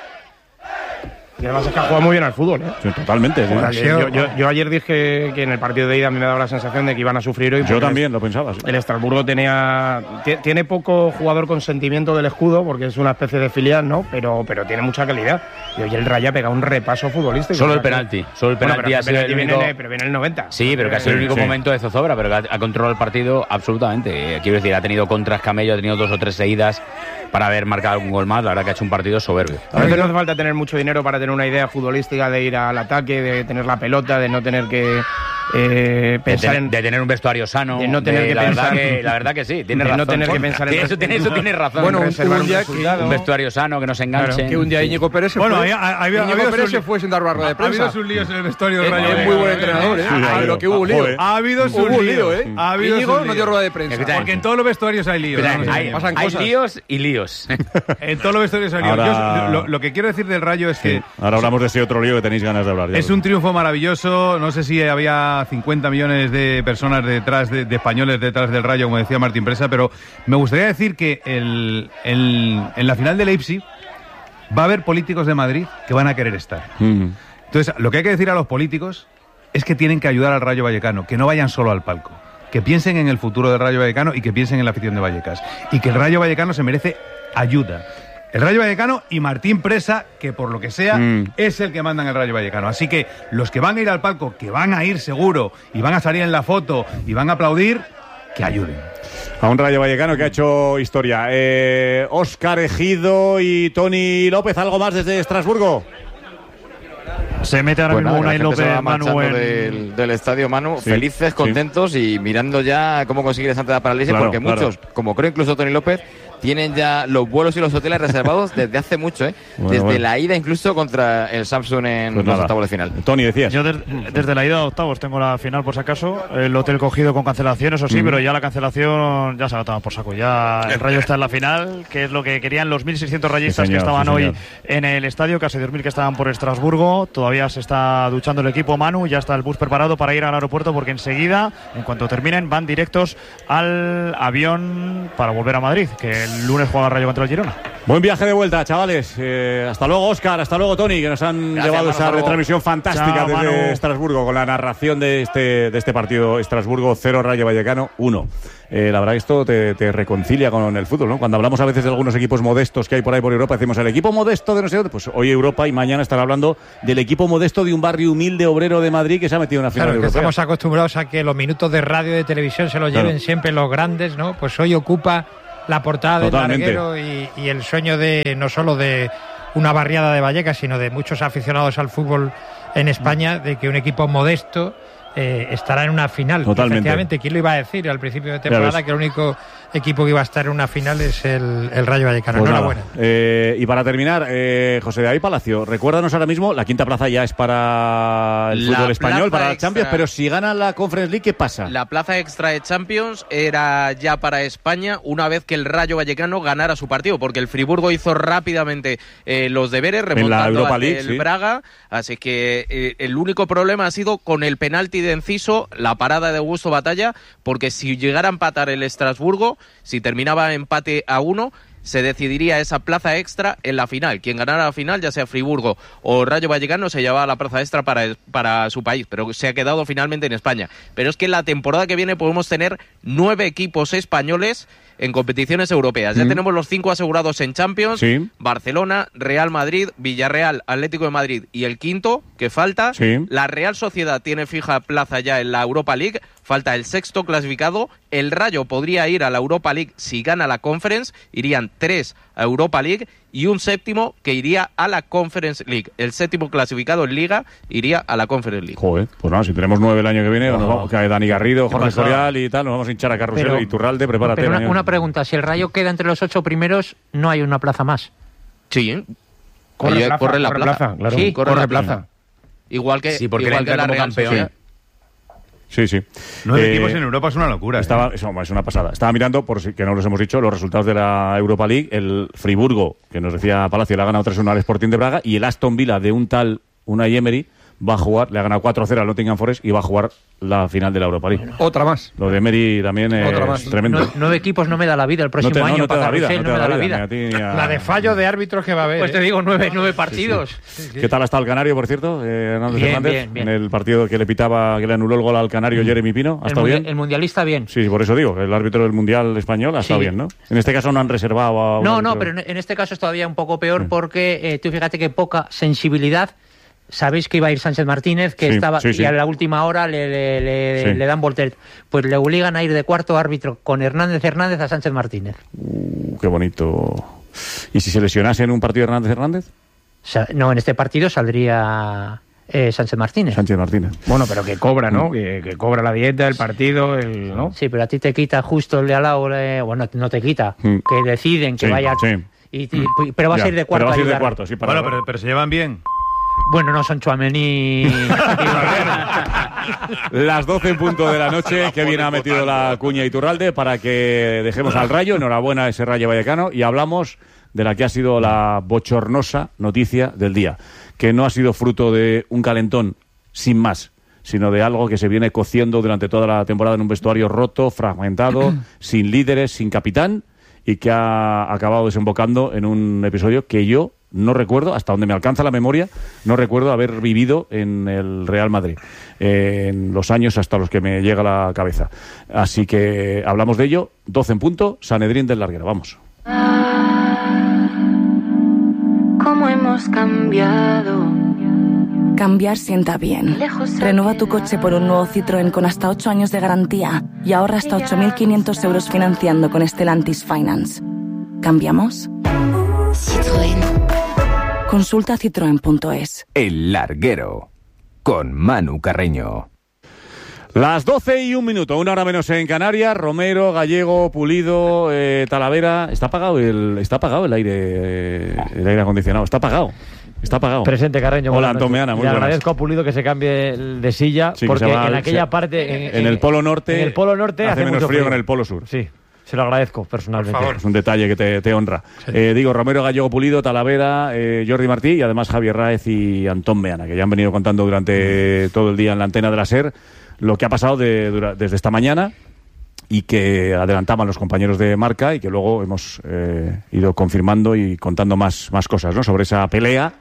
Y además es que ha jugado muy bien al fútbol, ¿eh? Sí, totalmente. Sí. Yo ayer dije que en el partido de ida a mí me daba la sensación de que iban a sufrir hoy. Yo también lo pensaba. Sí. El Estrasburgo tiene poco jugador con sentimiento del escudo, porque es una especie de filial, ¿no? Pero tiene mucha calidad. Y hoy el Rayo ha pegado un repaso futbolístico. Solo el penalti. Ha sido el único... pero viene el 90. Sí, pero que ha sido el único momento de zozobra, pero que ha controlado el partido absolutamente. Quiero decir, ha tenido contras Camello, ha tenido 2 o 3 seguidas para haber marcado un gol más. La verdad que ha hecho un partido soberbio. A veces no hace falta tener mucho dinero para tener una idea futbolística de ir al ataque, de tener la pelota, de no tener que pensar de tener un vestuario sano, de no tener que pensar, la verdad que sí, tienes razón. No tener que pensar en eso tienes razón. Bueno, un día un vestuario sano, que no se enganche. Claro, que un día Íñigo Pérez se fue. Íñigo Pérez se fue sin dar rueda de prensa. Ha habido sus líos en el vestuario del Rayo. Es muy buen entrenador, pero que hubo lío. Ha habido sus líos, Íñigo no dio rueda de prensa. Porque en todos los vestuarios hay líos. Hay líos y líos. En todos los vestuarios hay líos. Lo que quiero decir del Rayo es que... Ahora hablamos de ese otro lío que tenéis ganas de hablar. Es un triunfo maravilloso. No sé si había 50 millones de personas detrás, de españoles detrás del Rayo, como decía Martín Presa, pero me gustaría decir que en la final de Leipzig va a haber políticos de Madrid que van a querer estar. Entonces, lo que hay que decir a los políticos es que tienen que ayudar al Rayo Vallecano, que no vayan solo al palco, que piensen en el futuro del Rayo Vallecano y que piensen en la afición de Vallecas, y que el Rayo Vallecano se merece ayuda. El Rayo Vallecano y Martín Presa, que por lo que sea es el que manda en el Rayo Vallecano. Así que los que van a ir al palco, que van a ir seguro y van a salir en la foto y van a aplaudir, que ayuden. A un Rayo Vallecano que ha hecho historia. Óscar Ejido y Toni López, ¿algo más desde Estrasburgo? Se mete ahora mismo Unai López, Manu, del estadio, Manu, felices, contentos y mirando ya cómo conseguir esa entrada para Leipzig, porque muchos, como creo incluso Toni López, tienen ya los vuelos y los hoteles reservados desde hace mucho, desde la ida incluso contra el Samsung en los octavos de final. Tony, decías. Yo desde la ida a octavos tengo la final por si acaso, el hotel cogido con cancelación, eso sí, pero ya la cancelación ya se ha tomado por saco. Ya el Rayo está en la final, que es lo que querían los 1.600 rayistas que estaban hoy en el estadio, casi 2.000 que estaban por Estrasburgo. Todavía se está duchando el equipo Manu, ya está el bus preparado para ir al aeropuerto porque enseguida, en cuanto terminen, van directos al avión para volver a Madrid, que el lunes juega el Rayo contra el Girona. Buen viaje de vuelta, chavales. Hasta luego, Óscar. Hasta luego, Tony, que nos han llevado esa retransmisión fantástica desde Estrasburgo con la narración de este partido. Estrasburgo 0, Rayo Vallecano 1. La verdad que esto te reconcilia con el fútbol, ¿no? Cuando hablamos a veces de algunos equipos modestos que hay por ahí por Europa, decimos el equipo modesto de no sé dónde. Pues hoy Europa y mañana estará hablando del equipo modesto de un barrio humilde obrero de Madrid que se ha metido en una final europea. Estamos acostumbrados a que los minutos de radio y de televisión se los lleven siempre los grandes, ¿no? Pues hoy ocupa la portada del Larguero y el sueño de no solo de una barriada de Vallecas, sino de muchos aficionados al fútbol en España, de que un equipo modesto estará en una final. Totalmente. Efectivamente, ¿quién lo iba a decir al principio de temporada que el único equipo que iba a estar en una final es el Rayo Vallecano? Pues enhorabuena. Y para terminar, José David Palacio, recuérdanos ahora mismo, la quinta plaza ya es para el fútbol español, para la Champions, pero si gana la Conference League, ¿qué pasa? La plaza extra de Champions era ya para España una vez que el Rayo Vallecano ganara su partido, porque el Friburgo hizo rápidamente los deberes, remontando ante el Braga, así que el único problema ha sido con el penalti de Enciso, la parada de Augusto Batalla, porque si llegara a empatar el Estrasburgo, si terminaba empate a 1, se decidiría esa plaza extra en la final. Quien ganara la final, ya sea Friburgo o Rayo Vallecano, se llevaba la plaza extra para su país, pero se ha quedado finalmente en España. Pero es que la temporada que viene podemos tener 9 equipos españoles en competiciones europeas. Ya tenemos los 5 asegurados en Champions, Barcelona, Real Madrid, Villarreal, Atlético de Madrid y el quinto que falta. La Real Sociedad tiene fija plaza ya en la Europa League, falta el sexto clasificado. El Rayo podría ir a la Europa League si gana la Conference, irían 3 a Europa League y un séptimo que iría a la Conference League. El séptimo clasificado en Liga iría a la Conference League. Joder, pues nada, si tenemos 9 el año que viene, nos vamos, que Dani Garrido, Jorge Sorial y tal, nos vamos a hinchar a Carrusel y Turralde, prepárate. Pero una pregunta, si el Rayo queda entre los 8 primeros, ¿no hay una plaza más? Sí, corre la plaza. Claro. Sí, corre plaza. Igual que, porque igual que la Real Sociedad. Sí. 9 equipos en Europa es una locura. Es una pasada. Estaba mirando, por si que no los hemos dicho, los resultados de la Europa League. El Friburgo, que nos decía Palacio, le ha ganado 3-1 al Sporting de Braga, y el Aston Villa de un tal Unai Emery va a jugar, le ha ganado 4-0 al Nottingham Forest y va a jugar la final de la Europa League. Otra más. Lo de Emery también es tremendo. 9 equipos no me da la vida el próximo año para Carrusel, no me da la vida. La de fallo de árbitros que va a haber. Pues te digo, 9 partidos. Sí. ¿Qué tal está el Canario, por cierto, Hernández Hernández? Bien. En el partido que le pitaba, que le anuló el gol al Canario Jeremy Pino, ¿ha estado bien? El mundialista bien. Sí, por eso digo, el árbitro del Mundial español ha estado bien, ¿no? En este caso no han reservado a No, pero en este caso es todavía un poco peor porque tú fíjate que poca sensibilidad. Sabéis que iba a ir Sánchez Martínez, que estaba y a la última hora le dan voltereta. Pues le obligan a ir de cuarto árbitro con Hernández a Sánchez Martínez. Qué bonito. ¿Y si se lesionase en un partido Hernández? No, en este partido saldría Sánchez Martínez. Bueno, pero que cobra, ¿no? Que cobra la dieta, el partido, ¿no? Sí, pero a ti te quita justo el de al lado, bueno, no te quita, que deciden que vaya... pero vas a ir de cuarto. Pero se llevan bien. Bueno, no son Tchouaméni. Las 12 en punto de la noche, que bien ha metido la cuña Iturralde para que dejemos al Rayo. Enhorabuena a ese Rayo Vallecano y hablamos de la que ha sido la bochornosa noticia del día, que no ha sido fruto de un calentón sin más, sino de algo que se viene cociendo durante toda la temporada en un vestuario roto, fragmentado, sin líderes, sin capitán, y que ha acabado desembocando en un episodio que yo no recuerdo, hasta donde me alcanza la memoria, no recuerdo haber vivido en el Real Madrid, en los años hasta los que me llega a la cabeza. Así que hablamos de ello, 12 en punto, Sanedrín del Larguero, vamos. ¿Cómo hemos cambiado? Cambiar sienta bien. Renueva tu coche por un nuevo Citroën con hasta 8 años de garantía y ahorra hasta 8.500 euros financiando con Stellantis Finance. ¿Cambiamos? Citroën. Consulta citroen.es. El Larguero, con Manu Carreño. Las 12:01, 1 hora menos en Canarias. Romero, Gallego, Pulido, Talavera. Está apagado el aire acondicionado. Está apagado. Presente, Carreño. Hola, Antón Meana, muy buenas. Le agradezco a Pulido que se cambie de silla, sí, porque en aquella parte... En el Polo Norte... En el Polo Norte hace menos frío que en el Polo Sur. Sí. Se lo agradezco personalmente. Por favor. Es un detalle que te honra. Sí. Digo, Romero, Gallego, Pulido, Talavera, Jordi Martí y además Javier Ráez y Antón Meana, que ya han venido contando durante todo el día en la antena de la SER lo que ha pasado desde esta mañana y que adelantaban los compañeros de Marca y que luego hemos ido confirmando y contando más cosas, ¿no? Sobre esa pelea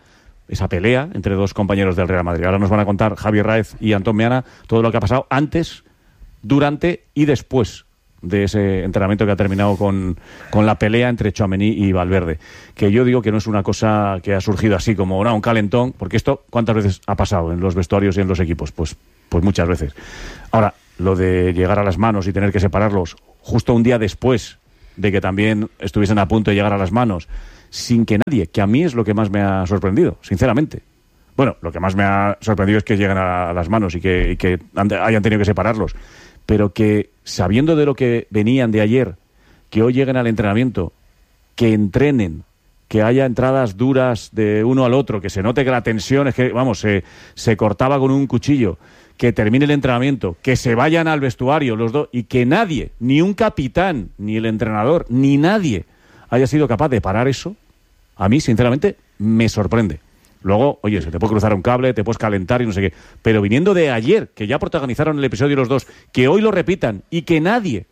entre dos compañeros del Real Madrid. Ahora nos van a contar Javier Ráez y Antón Meana todo lo que ha pasado antes, durante y después de ese entrenamiento que ha terminado con la pelea entre Tchouaméni y Valverde, que yo digo que no es una cosa que ha surgido así como un calentón, porque esto ¿cuántas veces ha pasado en los vestuarios y en los equipos? Pues muchas veces. Ahora, lo de llegar a las manos y tener que separarlos justo un día después de que también estuviesen a punto de llegar a las manos, sin que nadie, que a mí es lo que más me ha sorprendido, sinceramente. Bueno, lo que más me ha sorprendido es que lleguen a las manos y que hayan tenido que separarlos. Pero que, sabiendo de lo que venían de ayer, que hoy lleguen al entrenamiento, que entrenen, que haya entradas duras de uno al otro, que se note que la tensión es que, vamos, se cortaba con un cuchillo, que termine el entrenamiento, que se vayan al vestuario los dos y que nadie, ni un capitán, ni el entrenador, ni nadie haya sido capaz de parar eso, a mí, sinceramente, me sorprende. Luego, oye, se te puede cruzar un cable, te puedes calentar y no sé qué. Pero viniendo de ayer, que ya protagonizaron el episodio los dos, que hoy lo repitan y que nadie...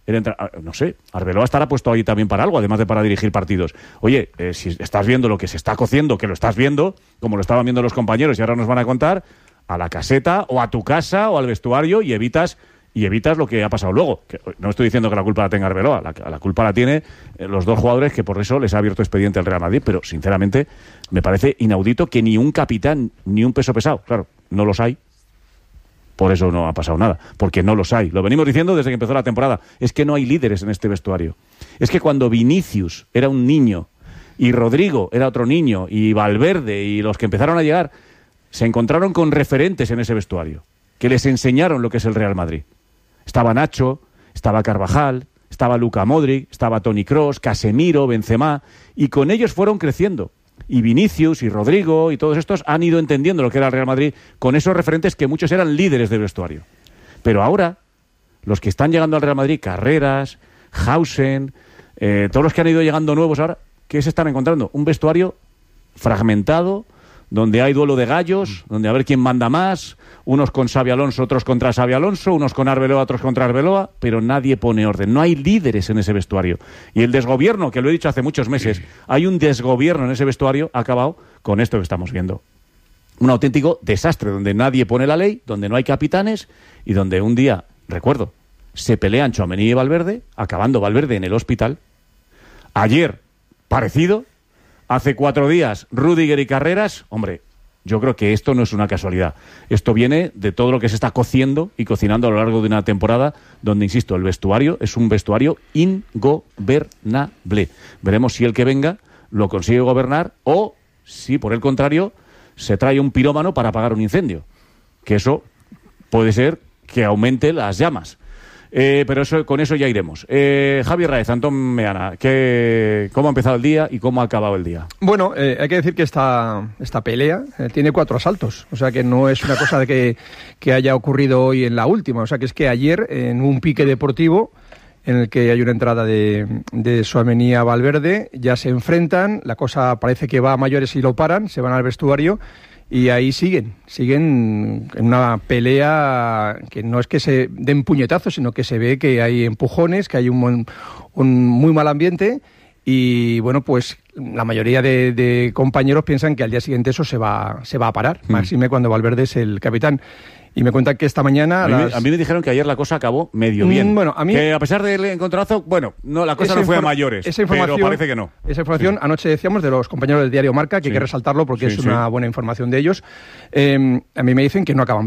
no sé, Arbeloa estará puesto ahí también para algo, además de para dirigir partidos. Oye, si estás viendo lo que se está cociendo, que lo estás viendo, como lo estaban viendo los compañeros y ahora nos van a contar, a la caseta o a tu casa o al vestuario y evitas lo que ha pasado luego. Que no estoy diciendo que la culpa la tenga Arbeloa, la culpa la tiene los dos jugadores que por eso les ha abierto expediente al Real Madrid, pero sinceramente me parece inaudito que ni un capitán ni un peso pesado, claro, no los hay. Por eso no ha pasado nada, porque no los hay. Lo venimos diciendo desde que empezó la temporada. Es que no hay líderes en este vestuario. Es que cuando Vinicius era un niño y Rodrigo era otro niño y Valverde y los que empezaron a llegar se encontraron con referentes en ese vestuario que les enseñaron lo que es el Real Madrid. Estaba Nacho, estaba Carvajal, estaba Luka Modric, estaba Toni Kroos, Casemiro, Benzema, y con ellos fueron creciendo. Y Vinicius y Rodrigo y todos estos han ido entendiendo lo que era el Real Madrid con esos referentes que muchos eran líderes del vestuario. Pero ahora, los que están llegando al Real Madrid, Carreras, Hausen, todos los que han ido llegando nuevos ahora, ¿qué se están encontrando? Un vestuario fragmentado, donde hay duelo de gallos, donde a ver quién manda más, unos con Xabi Alonso, otros contra Xabi Alonso, unos con Arbeloa, otros contra Arbeloa, pero nadie pone orden. No hay líderes en ese vestuario. Y el desgobierno, que lo he dicho hace muchos meses, hay un desgobierno en ese vestuario, ha acabado con esto que estamos viendo. Un auténtico desastre, donde nadie pone la ley, donde no hay capitanes y donde un día, recuerdo, se pelean Tchouaméni y Valverde, acabando Valverde en el hospital. Ayer, parecido. Hace 4 días, Rüdiger y Carreras. Hombre, yo creo que esto no es una casualidad. Esto viene de todo lo que se está cociendo y cocinando a lo largo de una temporada donde, insisto, el vestuario es un vestuario ingobernable. Veremos si el que venga lo consigue gobernar o si, por el contrario, se trae un pirómano para apagar un incendio. Que eso puede ser que aumente las llamas. Pero con eso ya iremos. Javier Ráez, Antón Meana, ¿cómo ha empezado el día y cómo ha acabado el día? Bueno, hay que decir que esta pelea tiene 4 asaltos, o sea que no es una cosa de que haya ocurrido hoy en la última, o sea que es que ayer en un pique deportivo en el que hay una entrada de Tchouaméni a Valverde, ya se enfrentan, la cosa parece que va a mayores y lo paran, se van al vestuario. Y ahí siguen en una pelea que no es que se den puñetazos, sino que se ve que hay empujones, que hay un muy mal ambiente y bueno, pues la mayoría de compañeros piensan que al día siguiente eso se va a parar, máxime cuando Valverde es el capitán. Y me cuentan que esta mañana... A mí me dijeron que ayer la cosa acabó medio bien. Bueno, a mí... Que a pesar del encontronazo, bueno, no, la cosa no fue a mayores, pero parece que no. Esa información, anoche decíamos, de los compañeros del diario Marca, que hay que resaltarlo porque es una buena información de ellos. A mí me dicen que no acaban bien.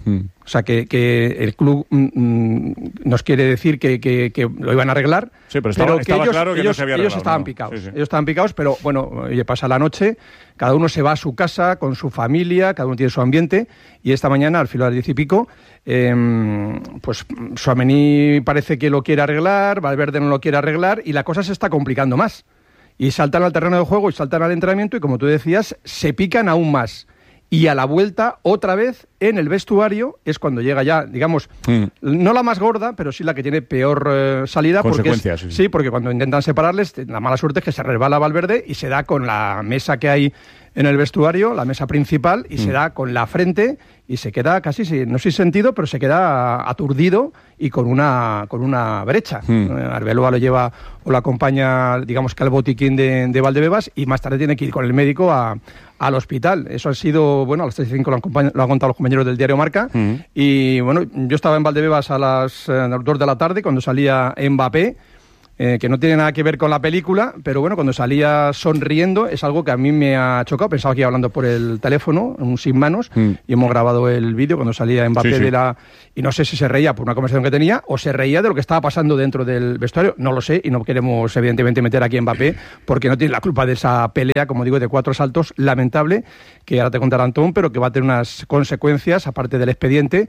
O sea, que el club nos quiere decir que lo iban a arreglar. Sí, pero estaba claro que no se había arreglado. Ellos estaban picados. Sí. Ellos estaban picados, pero bueno, pasa la noche, cada uno se va a su casa con su familia, cada uno tiene su ambiente, y esta mañana, al filo de las 10 y pico, pues Tchouaméni parece que lo quiere arreglar, Valverde no lo quiere arreglar, y la cosa se está complicando más. Y saltan al terreno de juego y saltan al entrenamiento, y como tú decías, se pican aún más. Y a la vuelta, otra vez, en el vestuario, es cuando llega ya, digamos, no la más gorda, pero sí la que tiene peor salida. Consecuencias. Sí, porque cuando intentan separarles, la mala suerte es que se resbala Valverde y se da con la mesa que hay en el vestuario, la mesa principal, y se da con la frente y se queda casi, no sin sentido, pero se queda aturdido y con una brecha. Arbeloa lo lleva o lo acompaña, digamos que al botiquín de Valdebebas, y más tarde tiene que ir con el médico al hospital. Eso ha sido, bueno, a las 3:05 lo han contado los compañeros del diario Marca. Y bueno, yo estaba en Valdebebas a las 2 de la tarde cuando salía Mbappé, que no tiene nada que ver con la película, pero bueno, cuando salía sonriendo es algo que a mí me ha chocado. Pensaba que iba hablando por el teléfono, un sin manos, y hemos grabado el vídeo cuando salía Mbappé y no sé si se reía por una conversación que tenía o se reía de lo que estaba pasando dentro del vestuario. No lo sé, y no queremos evidentemente meter aquí a Mbappé porque no tiene la culpa de esa pelea, como digo, de 4 saltos, lamentable, que ahora te contará Antón, pero que va a tener unas consecuencias, aparte del expediente,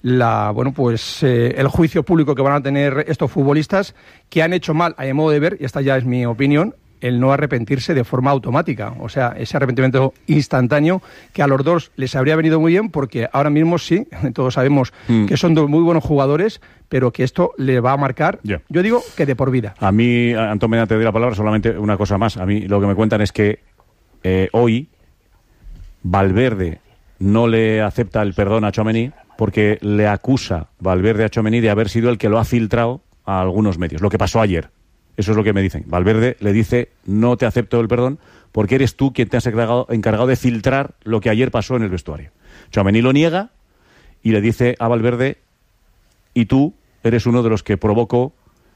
el juicio público que van a tener estos futbolistas que han hecho mal, a mi modo de ver, y esta ya es mi opinión, el no arrepentirse de forma automática. O sea, ese arrepentimiento instantáneo que a los dos les habría venido muy bien, porque ahora mismo sí, todos sabemos que son dos muy buenos jugadores, pero que esto le va a marcar, yo digo que de por vida. A mí, Antón, te doy la palabra, solamente una cosa más. A mí lo que me cuentan es que hoy Valverde no le acepta el perdón a Tchouaméni porque le acusa Valverde a Tchouaméni de haber sido el que lo ha filtrado a algunos medios, lo que pasó ayer. Eso es lo que me dicen. Valverde le dice: no te acepto el perdón porque eres tú quien te has encargado de filtrar lo que ayer pasó en el vestuario. Tchouaméni lo niega y le dice a Valverde: y tú eres uno de los que provocó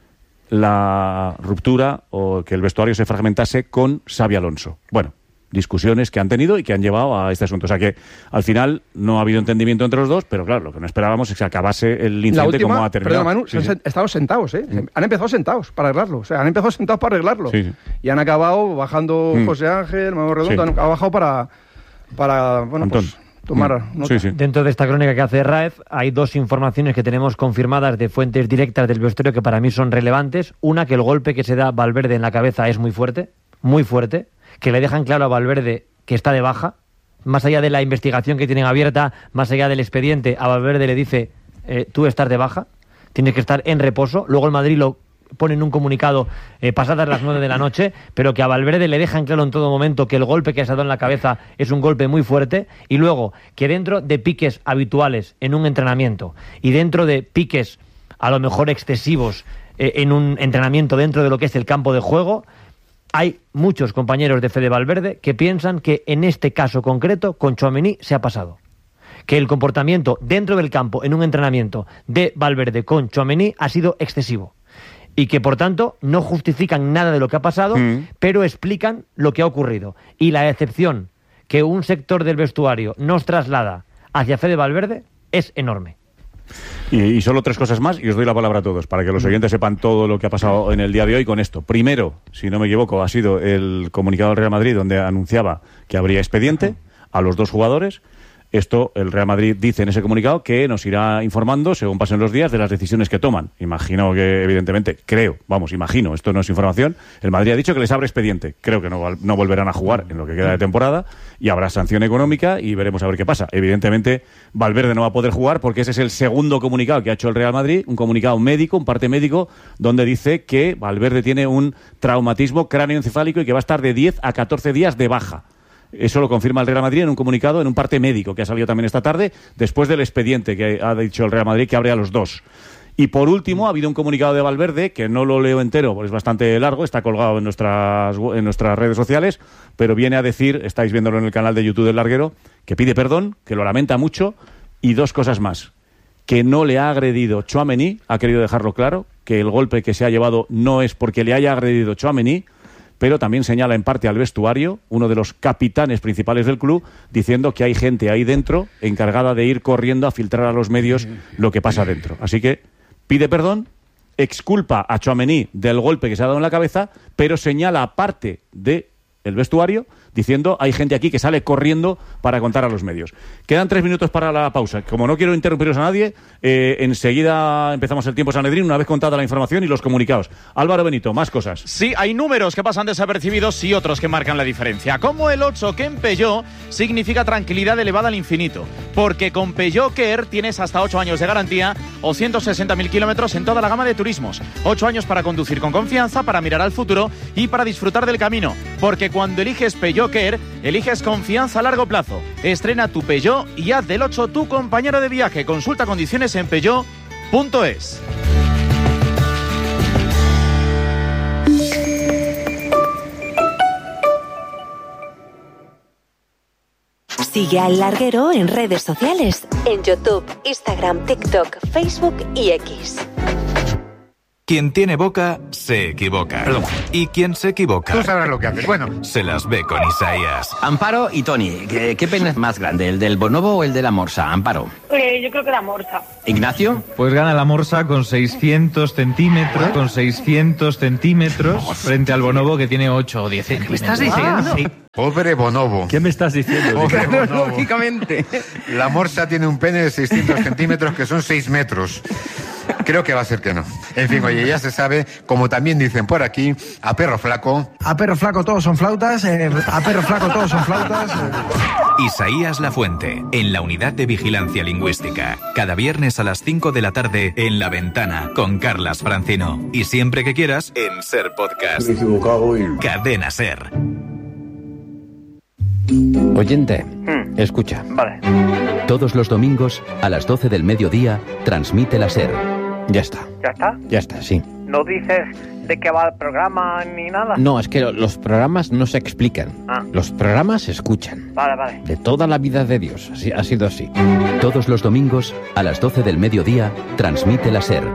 la ruptura o que el vestuario se fragmentase con Xabi Alonso. Bueno, discusiones que han tenido y que han llevado a este asunto. O sea que al final no ha habido entendimiento entre los dos, pero claro, lo que no esperábamos es que acabase el incidente como ha terminado. Perdón, Manu, estamos sentados, Han empezado sentados para arreglarlo. O sea, han empezado sentados para arreglarlo. Y han acabado bajando José Ángel, Manuel Redondo, han bajado para bueno, pues tomar nota. Dentro de esta crónica que hace Raez, hay 2 informaciones que tenemos confirmadas de fuentes directas del vestuario que para mí son relevantes. Una, que el golpe que se da Valverde en la cabeza es muy fuerte, que le dejan claro a Valverde que está de baja. Más allá de la investigación que tienen abierta, más allá del expediente, a Valverde le dice: tú estás de baja, tienes que estar en reposo. Luego el Madrid lo pone en un comunicado pasadas las 9 de la noche, pero que a Valverde le dejan claro en todo momento que el golpe que se ha dado en la cabeza es un golpe muy fuerte. Y luego que dentro de piques habituales en un entrenamiento y dentro de piques a lo mejor excesivos en un entrenamiento dentro de lo que es el campo de juego, hay muchos compañeros de Fede Valverde que piensan que en este caso concreto con Tchouaméni se ha pasado. Que el comportamiento dentro del campo en un entrenamiento de Valverde con Tchouaméni ha sido excesivo. Y que por tanto no justifican nada de lo que ha pasado, pero explican lo que ha ocurrido. Y la decepción que un sector del vestuario nos traslada hacia Fede Valverde es enorme. Y solo 3 cosas más y os doy la palabra a todos para que los oyentes sepan todo lo que ha pasado en el día de hoy con esto. Primero, si no me equivoco, ha sido el comunicado del Real Madrid donde anunciaba que habría expediente a los 2 jugadores. Esto, el Real Madrid dice en ese comunicado que nos irá informando, según pasen los días, de las decisiones que toman. Imagino que, evidentemente, imagino, esto no es información, el Madrid ha dicho que les abre expediente. Creo que no volverán a jugar en lo que queda de temporada y habrá sanción económica y veremos a ver qué pasa. Evidentemente, Valverde no va a poder jugar porque ese es el segundo comunicado que ha hecho el Real Madrid, un comunicado médico, un parte médico, donde dice que Valverde tiene un traumatismo cráneoencefálico y que va a estar de 10 a 14 días de baja. Eso lo confirma el Real Madrid en un comunicado, en un parte médico que ha salido también esta tarde, después del expediente que ha dicho el Real Madrid que abre a los 2. Y por último, ha habido un comunicado de Valverde, que no lo leo entero, porque es bastante largo, está colgado en nuestras redes sociales, pero viene a decir, estáis viéndolo en el canal de YouTube del Larguero, que pide perdón, que lo lamenta mucho, y 2 cosas más. Que no le ha agredido Tchouaméni, ha querido dejarlo claro, que el golpe que se ha llevado no es porque le haya agredido Tchouaméni, pero también señala en parte al vestuario, uno de los capitanes principales del club, diciendo que hay gente ahí dentro encargada de ir corriendo a filtrar a los medios lo que pasa dentro. Así que pide perdón, exculpa a Tchouaméni del golpe que se ha dado en la cabeza, pero señala aparte del vestuario, diciendo hay gente aquí que sale corriendo para contar a los medios. Quedan 3 minutos para la pausa. Como no quiero interrumpiros a nadie, enseguida empezamos el tiempo Sanedrín, una vez contada la información y los comunicados. Álvaro Benito, más cosas. Sí, hay números que pasan desapercibidos y otros que marcan la diferencia. Como el 8, que en Peugeot significa tranquilidad elevada al infinito. Porque con Peugeot Care tienes hasta 8 años de garantía o 160.000 kilómetros en toda la gama de turismos. 8 años para conducir con confianza, para mirar al futuro y para disfrutar del camino. Porque cuando eliges Peugeot Care, eliges confianza a largo plazo. Estrena tu Peugeot y haz del 8 tu compañero de viaje. Consulta condiciones en peugeot.es. Sigue a El Larguero en redes sociales, en YouTube, Instagram, TikTok, Facebook y X. Quien tiene boca, se equivoca. Y quien se equivoca... Tú sabrás lo que haces. Bueno. Se las ve con Isaías. Amparo y Tony, ¿qué pene es más grande, el del bonobo o el de la morsa? Amparo. Yo creo que la morsa. ¿Ignacio? Pues gana la morsa con 600 centímetros, frente al bonobo que tiene 8 o 10 centímetros. ¿Me estás diciendo? Sí. Pobre bonobo. ¿Qué me estás diciendo? Pobre bonobo. Lógicamente. La morsa tiene un pene de 600 centímetros, que son 6 metros. Creo que va a ser que no. En fin, oye, ya se sabe, como también dicen por aquí, a perro flaco... A perro flaco todos son flautas, a perro flaco todos son flautas... Isaías Lafuente, en la Unidad de Vigilancia Lingüística. Cada viernes a las 5 de la tarde en La Ventana, con Carlas Francino. Y siempre que quieras, en Ser Podcast. Me he equivocado y... Cadena Ser. Oyente, escucha. Vale. Todos los domingos, a las 12 del mediodía, transmite la SER. Ya está. ¿Ya está? Ya está, sí. ¿No dices de qué va el programa ni nada? No, es que los programas no se explican. Los programas se escuchan. Vale. De toda la vida de Dios. Así, ha sido así. Todos los domingos, a las 12 del mediodía, transmite la SER.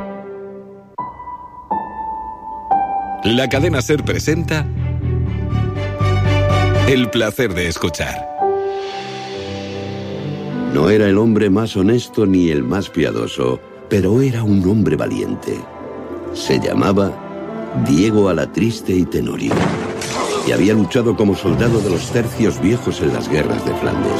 La cadena SER presenta El placer de escuchar. No era el hombre más honesto ni el más piadoso, pero era un hombre valiente. Se llamaba Diego Alatriste y Tenorio, y había luchado como soldado de los tercios viejos en las guerras de Flandes.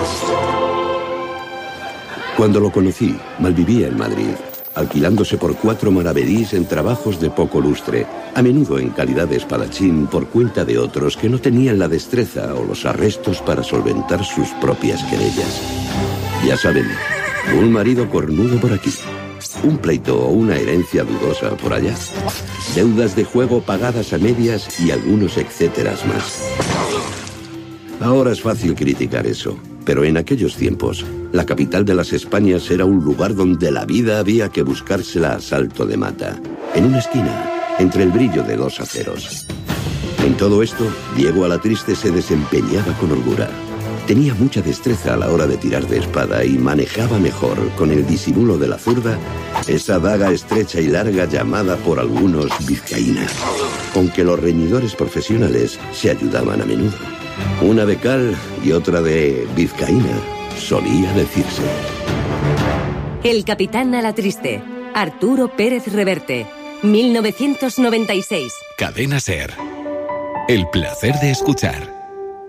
Cuando lo conocí, malvivía en Madrid, alquilándose por 4 maravedís en trabajos de poco lustre, a menudo en calidad de espadachín por cuenta de otros que no tenían la destreza o los arrestos para solventar sus propias querellas. Ya saben, un marido cornudo por aquí, un pleito o una herencia dudosa por allá, deudas de juego pagadas a medias y algunos etcéteras más. Ahora es fácil criticar eso, pero en aquellos tiempos, la capital de las Españas era un lugar donde la vida había que buscársela a salto de mata, en una esquina, entre el brillo de 2 aceros. En todo esto, Diego Alatriste se desempeñaba con holgura. Tenía mucha destreza a la hora de tirar de espada y manejaba mejor, con el disimulo de la zurda, esa daga estrecha y larga llamada por algunos vizcaína, con que los reñidores profesionales se ayudaban a menudo. Una de cal y otra de vizcaína, solía decirse. El capitán Alatriste, Arturo Pérez Reverte, 1996. Cadena SER. El placer de escuchar.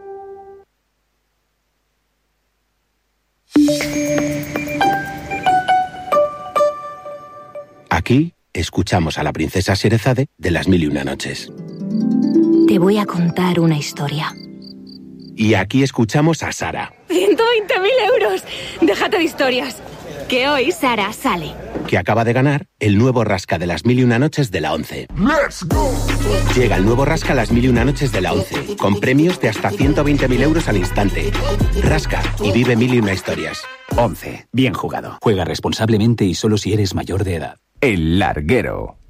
Aquí escuchamos a la princesa Sherezade de Las Mil y Una Noches. Te voy a contar una historia. Y aquí escuchamos a Sara, 120.000 euros. Déjate de historias. Que hoy Sara sale. que acaba de ganar el nuevo rasca de Las Mil y Una Noches de la 11. ¡Let's go! Llega el nuevo rasca Las Mil y Una Noches de la 11, con premios de hasta 120.000 euros al instante. Rasca y vive mil y una historias. 11. Bien jugado. Juega responsablemente y solo si eres mayor de edad. El Larguero.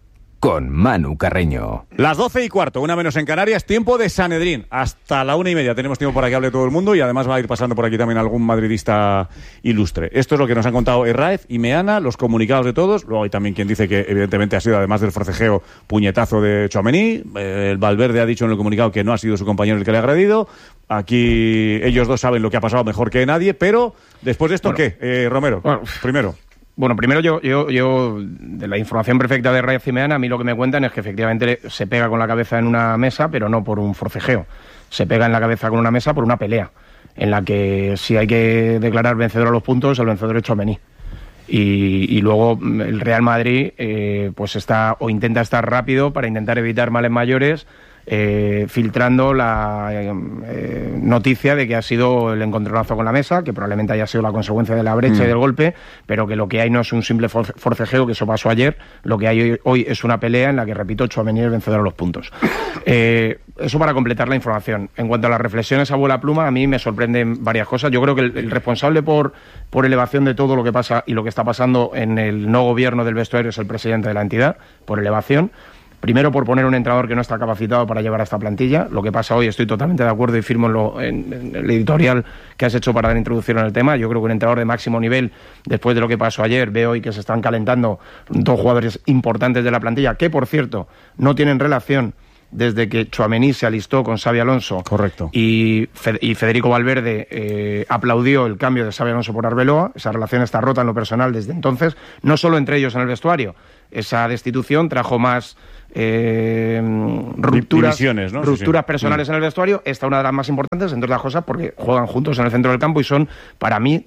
con Manu Carreño. Las 12:15, 1 menos en Canarias, tiempo de Sanedrín. Hasta la 1:30 tenemos tiempo para que hable todo el mundo y además va a ir pasando por aquí también algún madridista ilustre. Esto es lo que nos han contado Herráez y Meana, los comunicados de todos. Luego hay también quien dice que evidentemente ha sido, además del forcejeo, puñetazo de Tchouaméni. El Valverde ha dicho en el comunicado que no ha sido su compañero el que le ha agredido. Aquí ellos dos saben lo que ha pasado mejor que nadie, pero después de esto, ¿qué? Romero, primero. Bueno, primero yo, de la información perfecta de Herráez y Meana, a mí lo que me cuentan es que efectivamente se pega con la cabeza en una mesa, pero no por un forcejeo. Se pega en la cabeza con una mesa por una pelea, en la que si hay que declarar vencedor a los puntos, el vencedor es Tchouaméni. Y luego el Real Madrid pues está o intenta estar rápido para intentar evitar males mayores, filtrando la noticia de que ha sido el encontronazo con la mesa, que probablemente haya sido la consecuencia de la brecha y del golpe, pero que lo que hay no es un simple forcejeo, que eso pasó ayer. Lo que hay hoy es una pelea en la que, repito, Tchouaméni es el vencedor a los puntos. Eso para completar la información. En cuanto a las reflexiones a vuela pluma, a mí me sorprenden varias cosas. Yo creo que el responsable por elevación de todo lo que pasa y lo que está pasando en el no gobierno del vestuario es el presidente de la entidad, por elevación. Primero, por poner un entrenador que no está capacitado para llevar a esta plantilla. Lo que pasa hoy, estoy totalmente de acuerdo y firmo en el editorial que has hecho para dar introducción en el tema. Yo creo que un entrenador de máximo nivel, después de lo que pasó ayer, veo hoy que se están calentando dos jugadores importantes de la plantilla, que, por cierto, no tienen relación desde que Tchouaméni se alistó con Xabi Alonso. Correcto. Y Federico Valverde aplaudió el cambio de Xabi Alonso por Arbeloa. Esa relación está rota en lo personal desde entonces, no solo entre ellos en el vestuario. Esa destitución trajo más rupturas personales en el vestuario. Esta es una de las más importantes, entre otras cosas, porque juegan juntos en el centro del campo y son, para mí,